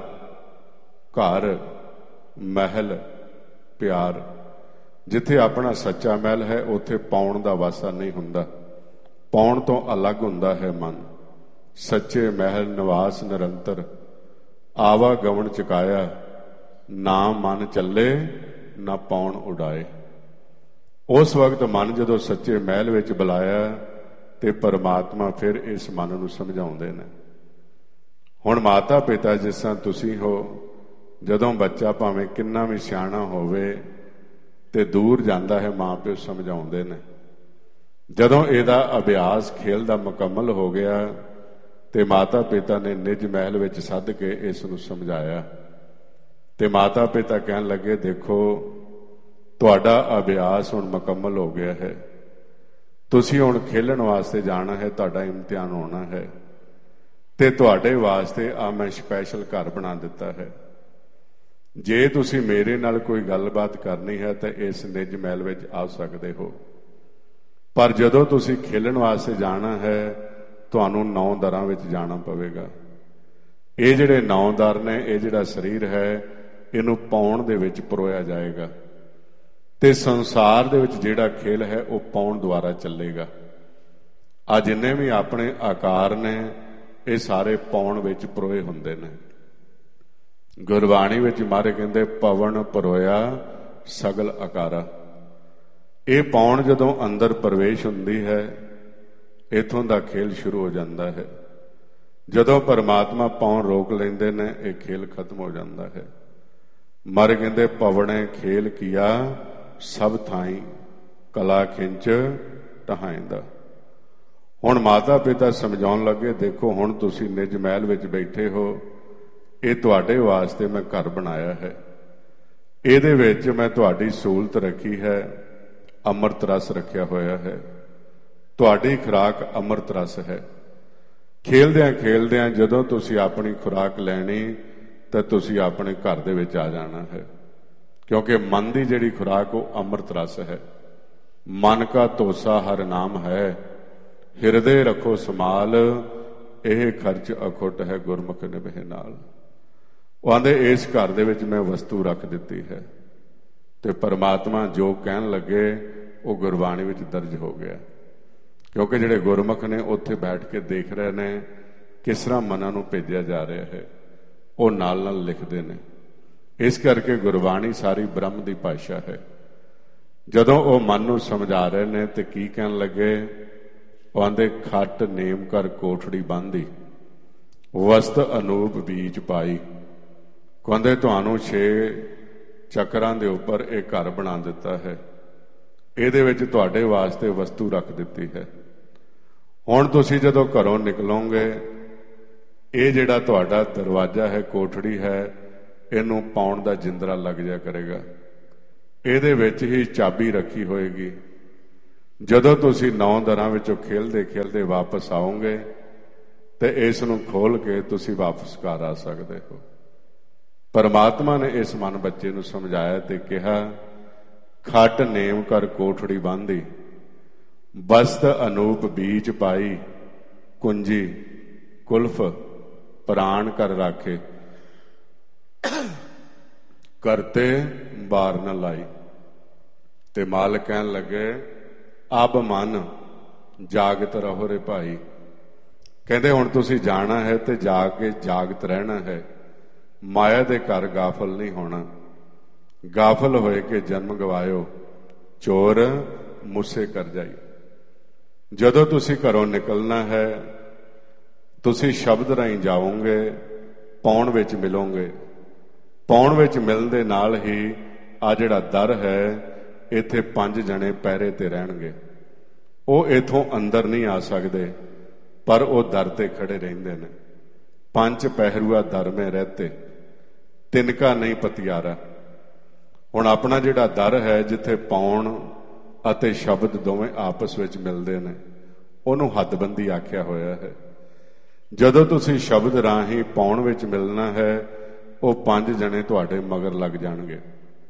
ਘਰ ਮਹਿਲ ਪਿਆਰ। ਜਿੱਥੇ ਆਪਣਾ ਸੱਚਾ ਮਹਿਲ ਹੈ ਉੱਥੇ ਪਾਉਣ ਦਾ ਵਾਸਾ ਨਹੀਂ ਹੁੰਦਾ, ਪਾਉਣ ਤੋਂ ਅਲੱਗ ਹੁੰਦਾ ਹੈ ਮਨ। ਸੱਚੇ ਮਹਿਲ ਨਿਵਾਸ ਨਿਰੰਤਰ, ਆਵਾ ਗਵਣ ਚੁਕਾਇਆ, ਨਾ ਮਨ ਚੱਲੇ ਨਾ ਪਾਉਣ ਉਡਾਏ। ਉਸ ਵਕਤ ਮਨ ਜਦੋਂ ਸੱਚੇ ਮਹਿਲ ਵਿੱਚ ਬੁਲਾਇਆ ਤੇ ਪਰਮਾਤਮਾ ਫਿਰ ਇਸ ਮਨ ਨੂੰ ਸਮਝਾਉਂਦੇ ਨੇ। ਹੁਣ ਮਾਤਾ ਪਿਤਾ ਜਿਸ ਤਰ੍ਹਾਂ ਤੁਸੀਂ ਹੋ, ਜਦੋਂ ਬੱਚਾ ਭਾਵੇਂ ਕਿੰਨਾ ਵੀ ਸਿਆਣਾ ਹੋਵੇ ਤੇ ਦੂਰ ਜਾਂਦਾ ਹੈ, ਮਾਂ ਪਿਓ ਸਮਝਾਉਂਦੇ ਨੇ। ਜਦੋਂ ਇਹਦਾ ਅਭਿਆਸ ਖੇਲ ਦਾ ਮੁਕੰਮਲ ਹੋ ਗਿਆ ਤੇ ਮਾਤਾ ਪਿਤਾ ਨੇ ਨਿਜ ਮਹਿਲ ਵਿੱਚ ਸੱਦ ਕੇ ਇਸ ਨੂੰ ਸਮਝਾਇਆ ਤੇ ਮਾਤਾ ਪਿਤਾ ਕਹਿਣ ਲੱਗੇ, ਦੇਖੋ ਤੁਹਾਡਾ ਅਭਿਆਸ ਹੁਣ ਮੁਕੰਮਲ ਹੋ ਗਿਆ ਹੈ, ਤੁਸੀਂ ਹੁਣ ਖੇਲਣ ਵਾਸਤੇ ਜਾਣਾ ਹੈ, ਤੁਹਾਡਾ ਇਮਤਿਹਾਨ ਹੋਣਾ ਹੈ ਤੇ ਤੁਹਾਡੇ ਵਾਸਤੇ ਆ ਮੈਂ ਸਪੈਸ਼ਲ ਘਰ ਬਣਾ ਦਿੱਤਾ ਹੈ। ਜੇ ਤੁਸੀਂ ਮੇਰੇ ਨਾਲ ਕੋਈ ਗੱਲਬਾਤ ਕਰਨੀ ਹੈ ਤਾਂ ਇਸ ਨਿਜ ਮਹਿਲ ਵਿੱਚ ਆ ਸਕਦੇ ਹੋ, ਪਰ ਜਦੋਂ ਤੁਸੀਂ ਖੇਲਣ ਵਾਸਤੇ ਜਾਣਾ ਹੈ ਤੁਹਾਨੂੰ ਨੌ ਦਰਾਂ ਵਿੱਚ ਜਾਣਾ ਪਵੇਗਾ। ਇਹ ਜਿਹੜੇ ਨੌ ਦਰ ਨੇ, ਇਹ ਜਿਹੜਾ ਸਰੀਰ ਹੈ ਇਹਨੂੰ ਪਾਉਣ ਦੇ ਵਿੱਚ ਪਰੋਇਆ ਜਾਏਗਾ ਤੇ ਸੰਸਾਰ ਦੇ ਵਿੱਚ ਜਿਹੜਾ ਖੇਲ ਹੈ ਉਹ ਪਾਉਣ ਦੁਆਰਾ ਚੱਲੇਗਾ। ਆ ਜਿੰਨੇ ਵੀ ਆਪਣੇ ਆਕਾਰ ਨੇ ਇਹ ਸਾਰੇ ਪਾਉਣ ਵਿੱਚ ਪਰੋਏ ਹੁੰਦੇ ਨੇ। ਗੁਰਬਾਣੀ ਵਿੱਚ ਮਹਾਰਾਜ ਕਹਿੰਦੇ ਪਵਨ ਪਰੋਇਆ ਸਗਲ ਆਕਾਰਾ। ਇਹ ਪਾਉਣ ਜਦੋਂ ਅੰਦਰ ਪ੍ਰਵੇਸ਼ ਹੁੰਦੀ ਹੈ, ਇੱਥੋਂ ਦਾ ਖੇਲ ਸ਼ੁਰੂ ਹੋ ਜਾਂਦਾ ਹੈ। ਜਦੋਂ ਪਰਮਾਤਮਾ ਪਾਉਣ ਰੋਕ ਲੈਂਦੇ ਨੇ ਇਹ ਖੇਲ ਖਤਮ ਹੋ ਜਾਂਦਾ ਹੈ। ਮਰ ਕਹਿੰਦੇ ਪਵਣੇ ਖੇਲ ਕੀਆ ਸਭ ਥਾਈ ਕਲਾ ਖਿੰਚ ਟਹਾਇਂਦਾ। ਹੁਣ ਮਾਤਾ ਪਿਤਾ ਸਮਝਾਉਣ ਲੱਗੇ, ਦੇਖੋ ਹੁਣ ਤੁਸੀਂ ਨਿਜ ਮਹਿਲ ਵਿੱਚ ਬੈਠੇ ਹੋ, ਇਹ ਤੁਹਾਡੇ ਵਾਸਤੇ ਮੈਂ ਘਰ ਬਣਾਇਆ ਹੈ, ਇਹਦੇ ਵਿੱਚ ਮੈਂ ਤੁਹਾਡੀ ਸਹੂਲਤ ਰੱਖੀ ਹੈ, ਅੰਮ੍ਰਿਤ ਰਸ ਰੱਖਿਆ ਹੋਇਆ ਹੈ, ਤੁਹਾਡੀ ਖੁਰਾਕ ਅੰਮ੍ਰਿਤ ਰਸ ਹੈ। ਖੇਲਦਿਆਂ ਖੇਲਦਿਆਂ ਜਦੋਂ ਤੁਸੀਂ ਆਪਣੀ ਖੁਰਾਕ ਲੈਣੀ ਤਾਂ ਤੁਸੀਂ ਆਪਣੇ ਘਰ ਦੇ ਵਿੱਚ ਆ ਜਾਣਾ ਹੈ, ਕਿਉਂਕਿ ਮਨ ਦੀ ਜਿਹੜੀ ਖੁਰਾਕ ਉਹ ਅੰਮ੍ਰਿਤ ਰਸ ਹੈ। ਮਨ ਕਾ ਤੋਸਾ ਹਰ ਨਾਮ ਹੈ, ਹਿਰਦੇ ਰੱਖੋ ਸਮਾਲ, ਇਹ ਖਰਚ ਅਖੁੱਟ ਹੈ ਗੁਰਮੁਖ ਨਿਭੇ ਨਾਲ। ਉਹ ਆਂਦੇ ਇਸ ਘਰ ਦੇ ਵਿੱਚ ਮੈਂ ਵਸਤੂ ਰੱਖ ਦਿੱਤੀ ਹੈ। ਤੇ ਪਰਮਾਤਮਾ ਜੋ ਕਹਿਣ ਲੱਗੇ ਉਹ ਗੁਰਬਾਣੀ ਵਿੱਚ ਦਰਜ ਹੋ ਗਿਆ, ਕਿਉਂਕਿ ਜਿਹੜੇ ਗੁਰਮੁਖ ਨੇ ਉੱਥੇ ਬੈਠ ਕੇ ਦੇਖ ਰਹੇ ਨੇ ਕਿਸ ਤਰ੍ਹਾਂ ਮਨਾਂ ਨੂੰ ਭੇਜਿਆ ਜਾ ਰਿਹਾ ਹੈ, ਉਹ ਨਾਲ ਨਾਲ ਲਿਖਦੇ ਨੇ। ਇਸ ਕਰਕੇ ਗੁਰਬਾਣੀ ਸਾਰੀ ਬ੍ਰਹਮ ਦੀ ਭਾਸ਼ਾ ਹੈ। ਜਦੋਂ ਉਹ ਮਨ ਨੂੰ ਸਮਝਾ ਰਹੇ ਨੇ ਤੇ ਕੀ ਕਹਿਣ ਲੱਗੇ, ਉਹ ਆਂਦੇ ਖੱਟ ਨੇਮ ਕਰ ਕੋਠੜੀ ਬੰਨ੍ਹਦੀ, ਵਸਤ ਅਨੂਪ ਬੀਜ ਪਾਈ। ਕਹਿੰਦੇ ਤੁਹਾਨੂੰ ਛੇ ਚੱਕਰਾਂ ਦੇ ਉੱਪਰ ਇਹ ਘਰ ਬਣਾ ਦਿੱਤਾ ਹੈ, ਇਹਦੇ ਵਿੱਚ ਤੁਹਾਡੇ ਵਾਸਤੇ ਵਸਤੂ ਰੱਖ ਦਿੱਤੀ ਹੈ। ਹੁਣ ਤੁਸੀਂ ਜਦੋਂ ਘਰੋਂ ਨਿਕਲੋਗੇ, ਇਹ ਜਿਹੜਾ ਤੁਹਾਡਾ ਦਰਵਾਜ਼ਾ ਹੈ, ਕੋਠੜੀ ਹੈ, ਇਹਨੂੰ ਪਾਉਣ ਦਾ ਜਿੰਦਰਾ ਲੱਗ ਜਾ ਕਰੇਗਾ, ਇਹਦੇ ਵਿੱਚ ਹੀ ਚਾਬੀ ਰੱਖੀ ਹੋਏਗੀ। ਜਦੋਂ ਤੁਸੀਂ ਨੌ ਦਰਾਂ ਵਿੱਚੋਂ ਖੇਲਦੇ ਖੇਲਦੇ ਵਾਪਸ ਆਓਗੇ ਤੇ ਇਸ ਨੂੰ ਖੋਲ ਕੇ ਤੁਸੀਂ ਵਾਪਸ ਘਰ ਆ ਸਕਦੇ ਹੋ। ਪਰਮਾਤਮਾ ਨੇ ਇਸ ਮਨ ਬੱਚੇ ਨੂੰ ਸਮਝਾਇਆ ਤੇ ਕਿਹਾ, ਖੱਟ ਨੇਮ ਕਰ ਕੋਠੜੀ ਬੰਨ੍ਹਦੀ, ਬਸਤ ਅਨੂਪ ਬੀਚ ਪਾਈ, ਕੁੰਜੀ ਕੁਲਫ ਪ੍ਰਾਣ ਕਰ ਰਾਖੇ, ਕਰਤੇ ਬਾਰ ਨ ਲਾਈ। ਤੇ ਮਾਲਕ ਕਹਿਣ ਲੱਗੇ, ਅਬ ਮਨ ਜਾਗਤ ਰਹੋ ਰੇ ਭਾਈ। ਕਹਿੰਦੇ ਹੁਣ ਤੁਸੀਂ ਜਾਣਾ ਹੈ ਤੇ ਜਾਗ ਕੇ ਜਾਗਤ ਰਹਿਣਾ ਹੈ, ਮਾਇਆ ਦੇ ਘਰ ਗਾਫਲ ਨਹੀਂ ਹੋਣਾ। ਗਾਫਲ ਹੋਏ ਕੇ ਜਨਮ ਗਵਾਇਓ, ਚੋਰ ਮੁੱਸੇ ਕਰ ਜਾਈ। ਜਦੋਂ ਤੁਸੀਂ ਘਰੋਂ ਨਿਕਲਣਾ ਹੈ, ਤੁਸੀਂ ਸ਼ਬਦ ਰਾਹੀਂ ਜਾਓਗੇ, ਪਾਉਣ ਵਿੱਚ ਮਿਲੋਗੇ। ਪਾਉਣ ਵਿੱਚ ਮਿਲਣ ਦੇ ਨਾਲ ਹੀ ਆ ਜਿਹੜਾ ਦਰ ਹੈ, ਇੱਥੇ ਪੰਜ ਜਣੇ ਪਹਿਰੇ ਤੇ ਰਹਿਣਗੇ। ਉਹ ਇੱਥੋਂ ਅੰਦਰ ਨਹੀਂ ਆ ਸਕਦੇ, ਪਰ ਉਹ ਦਰ ਤੇ ਖੜੇ ਰਹਿੰਦੇ ਨੇ। ਪੰਜ ਪਹਿਰੂਆ ਦਰ ਮੇ ਰਹਤੇ, ਤਿਨਕਾ ਨਹੀਂ ਪਤਿਆਰਾ। ਹੁਣ ਆਪਣਾ ਜਿਹੜਾ ਦਰ ਹੈ, ਜਿੱਥੇ ਪਾਉਣ ਅਤੇ ਸ਼ਬਦ ਦੋਵੇਂ ਆਪਸ ਵਿੱਚ ਮਿਲਦੇ ਨੇ, ਉਹਨੂੰ ਹੱਦਬੰਦੀ ਆਖਿਆ ਹੋਇਆ ਹੈ। ਜਦੋਂ ਤੁਸੀਂ ਸ਼ਬਦ ਰਾਹੀਂ ਪਾਉਣ ਵਿੱਚ ਮਿਲਣਾ ਹੈ, ਉਹ ਪੰਜ ਜਣੇ ਤੁਹਾਡੇ ਮਗਰ ਲੱਗ ਜਾਣਗੇ।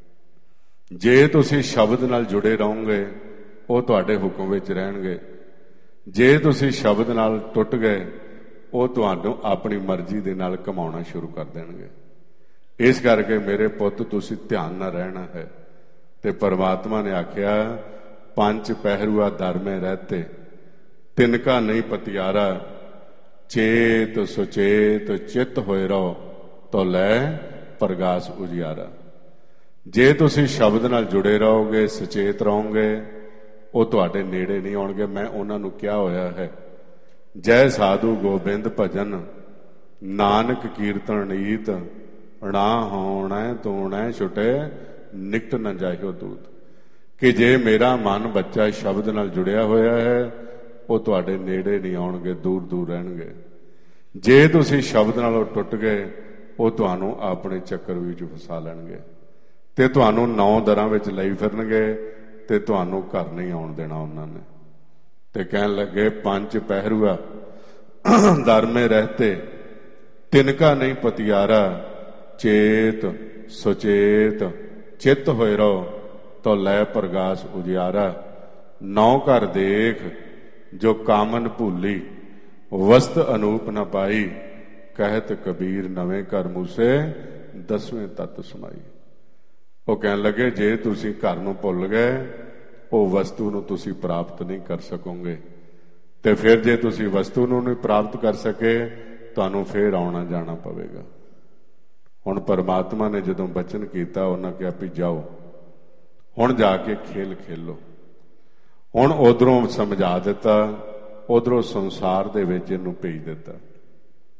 ਜੇ ਤੁਸੀਂ ਸ਼ਬਦ ਨਾਲ ਜੁੜੇ ਰਹੋਗੇ, ਉਹ ਤੁਹਾਡੇ ਹੁਕਮ ਵਿੱਚ ਰਹਿਣਗੇ। ਜੇ ਤੁਸੀਂ ਸ਼ਬਦ ਨਾਲ ਟੁੱਟ ਗਏ, ਉਹ ਤੁਹਾਨੂੰ ਆਪਣੀ ਮਰਜ਼ੀ ਦੇ ਨਾਲ ਕਮਾਉਣਾ ਸ਼ੁਰੂ ਕਰ ਦੇਣਗੇ। ਇਸ ਕਰਕੇ ਮੇਰੇ ਪੁੱਤ ਤੁਸੀਂ ਧਿਆਨ ਨਾਲ ਰਹਿਣਾ ਹੈ। ਤੇ ਪਰਮਾਤਮਾ ਨੇ ਆਖਿਆ, ਪੰਜ ਪਹਿਰੂਆ ਦਰ ਮੇ ਰਹਤੇ, ਤਿਨਕਾ ਨਹੀਂ ਪਤਿਆਰਾ, ਚੇਤ ਸੁਚੇਤ ਚਿੱਤ ਹੋਏ ਰਹੋ, ਤੋ ਲੈ ਪ੍ਰਗਾਸ ਉਜਿਆਰਾ। ਜੇ ਤੁਸੀਂ ਸ਼ਬਦ ਨਾਲ ਜੁੜੇ ਰਹੋਗੇ, ਸੁਚੇਤ ਰਹੋਗੇ, ਉਹ ਤੁਹਾਡੇ ਨੇੜੇ ਨਹੀਂ ਆਉਣਗੇ। ਮੈਂ ਉਹਨਾਂ ਨੂੰ ਕਿਹਾ ਹੋਇਆ ਹੈ, ਜੈ ਸਾਧੂ ਗੋਬਿੰਦ ਭਜਨ, ਨਾਨਕ ਕੀਰਤਨ ਨੀਤ, ਨਾ ਹੋਣਾ ਤੂਣਾ ਛੁਟੇ, ਨਿਕਟ ਨਾ ਜਾਇਓ ਦੂਤ। ਕਿ ਜੇ ਮੇਰਾ ਮਨ ਬੱਚਾ ਸ਼ਬਦ ਨਾਲ ਜੁੜਿਆ ਹੋਇਆ ਹੈ, ਉਹ ਤੁਹਾਡੇ ਨੇੜੇ ਨਹੀਂ ਆਉਣਗੇ, ਦੂਰ ਦੂਰ ਰਹਿਣਗੇ। ਜੇ ਤੁਸੀਂ ਸ਼ਬਦ ਨਾਲੋਂ ਟੁੱਟ ਗਏ, ਉਹ ਤੁਹਾਨੂੰ ਆਪਣੇ ਚੱਕਰ ਵਿੱਚ ਫਸਾ ਲੈਣਗੇ ਤੇ ਤੁਹਾਨੂੰ ਨੌ ਦਰਾਂ ਵਿੱਚ ਲਈ ਫਿਰਨਗੇ ਤੇ ਤੁਹਾਨੂੰ ਘਰ ਨਹੀਂ ਆਉਣ ਦੇਣਾ ਉਹਨਾਂ ਨੇ। ਤੇ ਕਹਿਣ ਲੱਗੇ, ਪੰਜ ਪਹਿਰੂਆ ਦਰ ਮੇ ਰਹਤੇ, ਤਿਨਕਾ ਨਹੀਂ ਪਤਿਆਰਾ, ਚੇਤ ਸੁਚੇਤ ਚਿੱਤ ਹੋਏ ਰਹੋ, ਤੋ ਲੈ ਪ੍ਰਗਾਸ ਉਜਿਆਰਾ। ਨੌ ਘਰ ਦੇਖ ਜੋ ਕਾਮਨ ਭੂਲੀ, ਵਸਤ ਅਨੂਪ ਨ ਪਾਈ, ਕਹਿਤ ਕਬੀਰ ਨਵੇਂ ਘਰ ਮੂਸੇ, ਦਸਵੇਂ ਤੱਤ ਸਮਾਈ। ਉਹ ਕਹਿਣ ਲੱਗੇ, ਜੇ ਤੁਸੀਂ ਘਰ ਨੂੰ ਭੁੱਲ ਗਏ, ਉਹ ਵਸਤੂ ਨੂੰ ਤੁਸੀਂ ਪ੍ਰਾਪਤ ਨਹੀਂ ਕਰ ਸਕੋਗੇ। ਤੇ ਫਿਰ ਜੇ ਤੁਸੀਂ ਵਸਤੂ ਨੂੰ ਨਹੀਂ ਪ੍ਰਾਪਤ ਕਰ ਸਕੇ, ਤੁਹਾਨੂੰ ਫਿਰ ਆਉਣਾ ਜਾਣਾ ਪਵੇਗਾ। ਹੁਣ ਪਰਮਾਤਮਾ ਨੇ ਜਦੋਂ ਬਚਨ ਕੀਤਾ, ਉਹਨਾਂ ਕਿਹਾ ਵੀ ਜਾਓ, ਹੁਣ ਜਾ ਕੇ ਖੇਲ ਖੇਲੋ। ਹੁਣ ਉਧਰੋਂ ਸਮਝਾ ਦਿੱਤਾ, ਉਧਰੋਂ ਸੰਸਾਰ ਦੇ ਵਿੱਚ ਇਹਨੂੰ ਭੇਜ ਦਿੱਤਾ।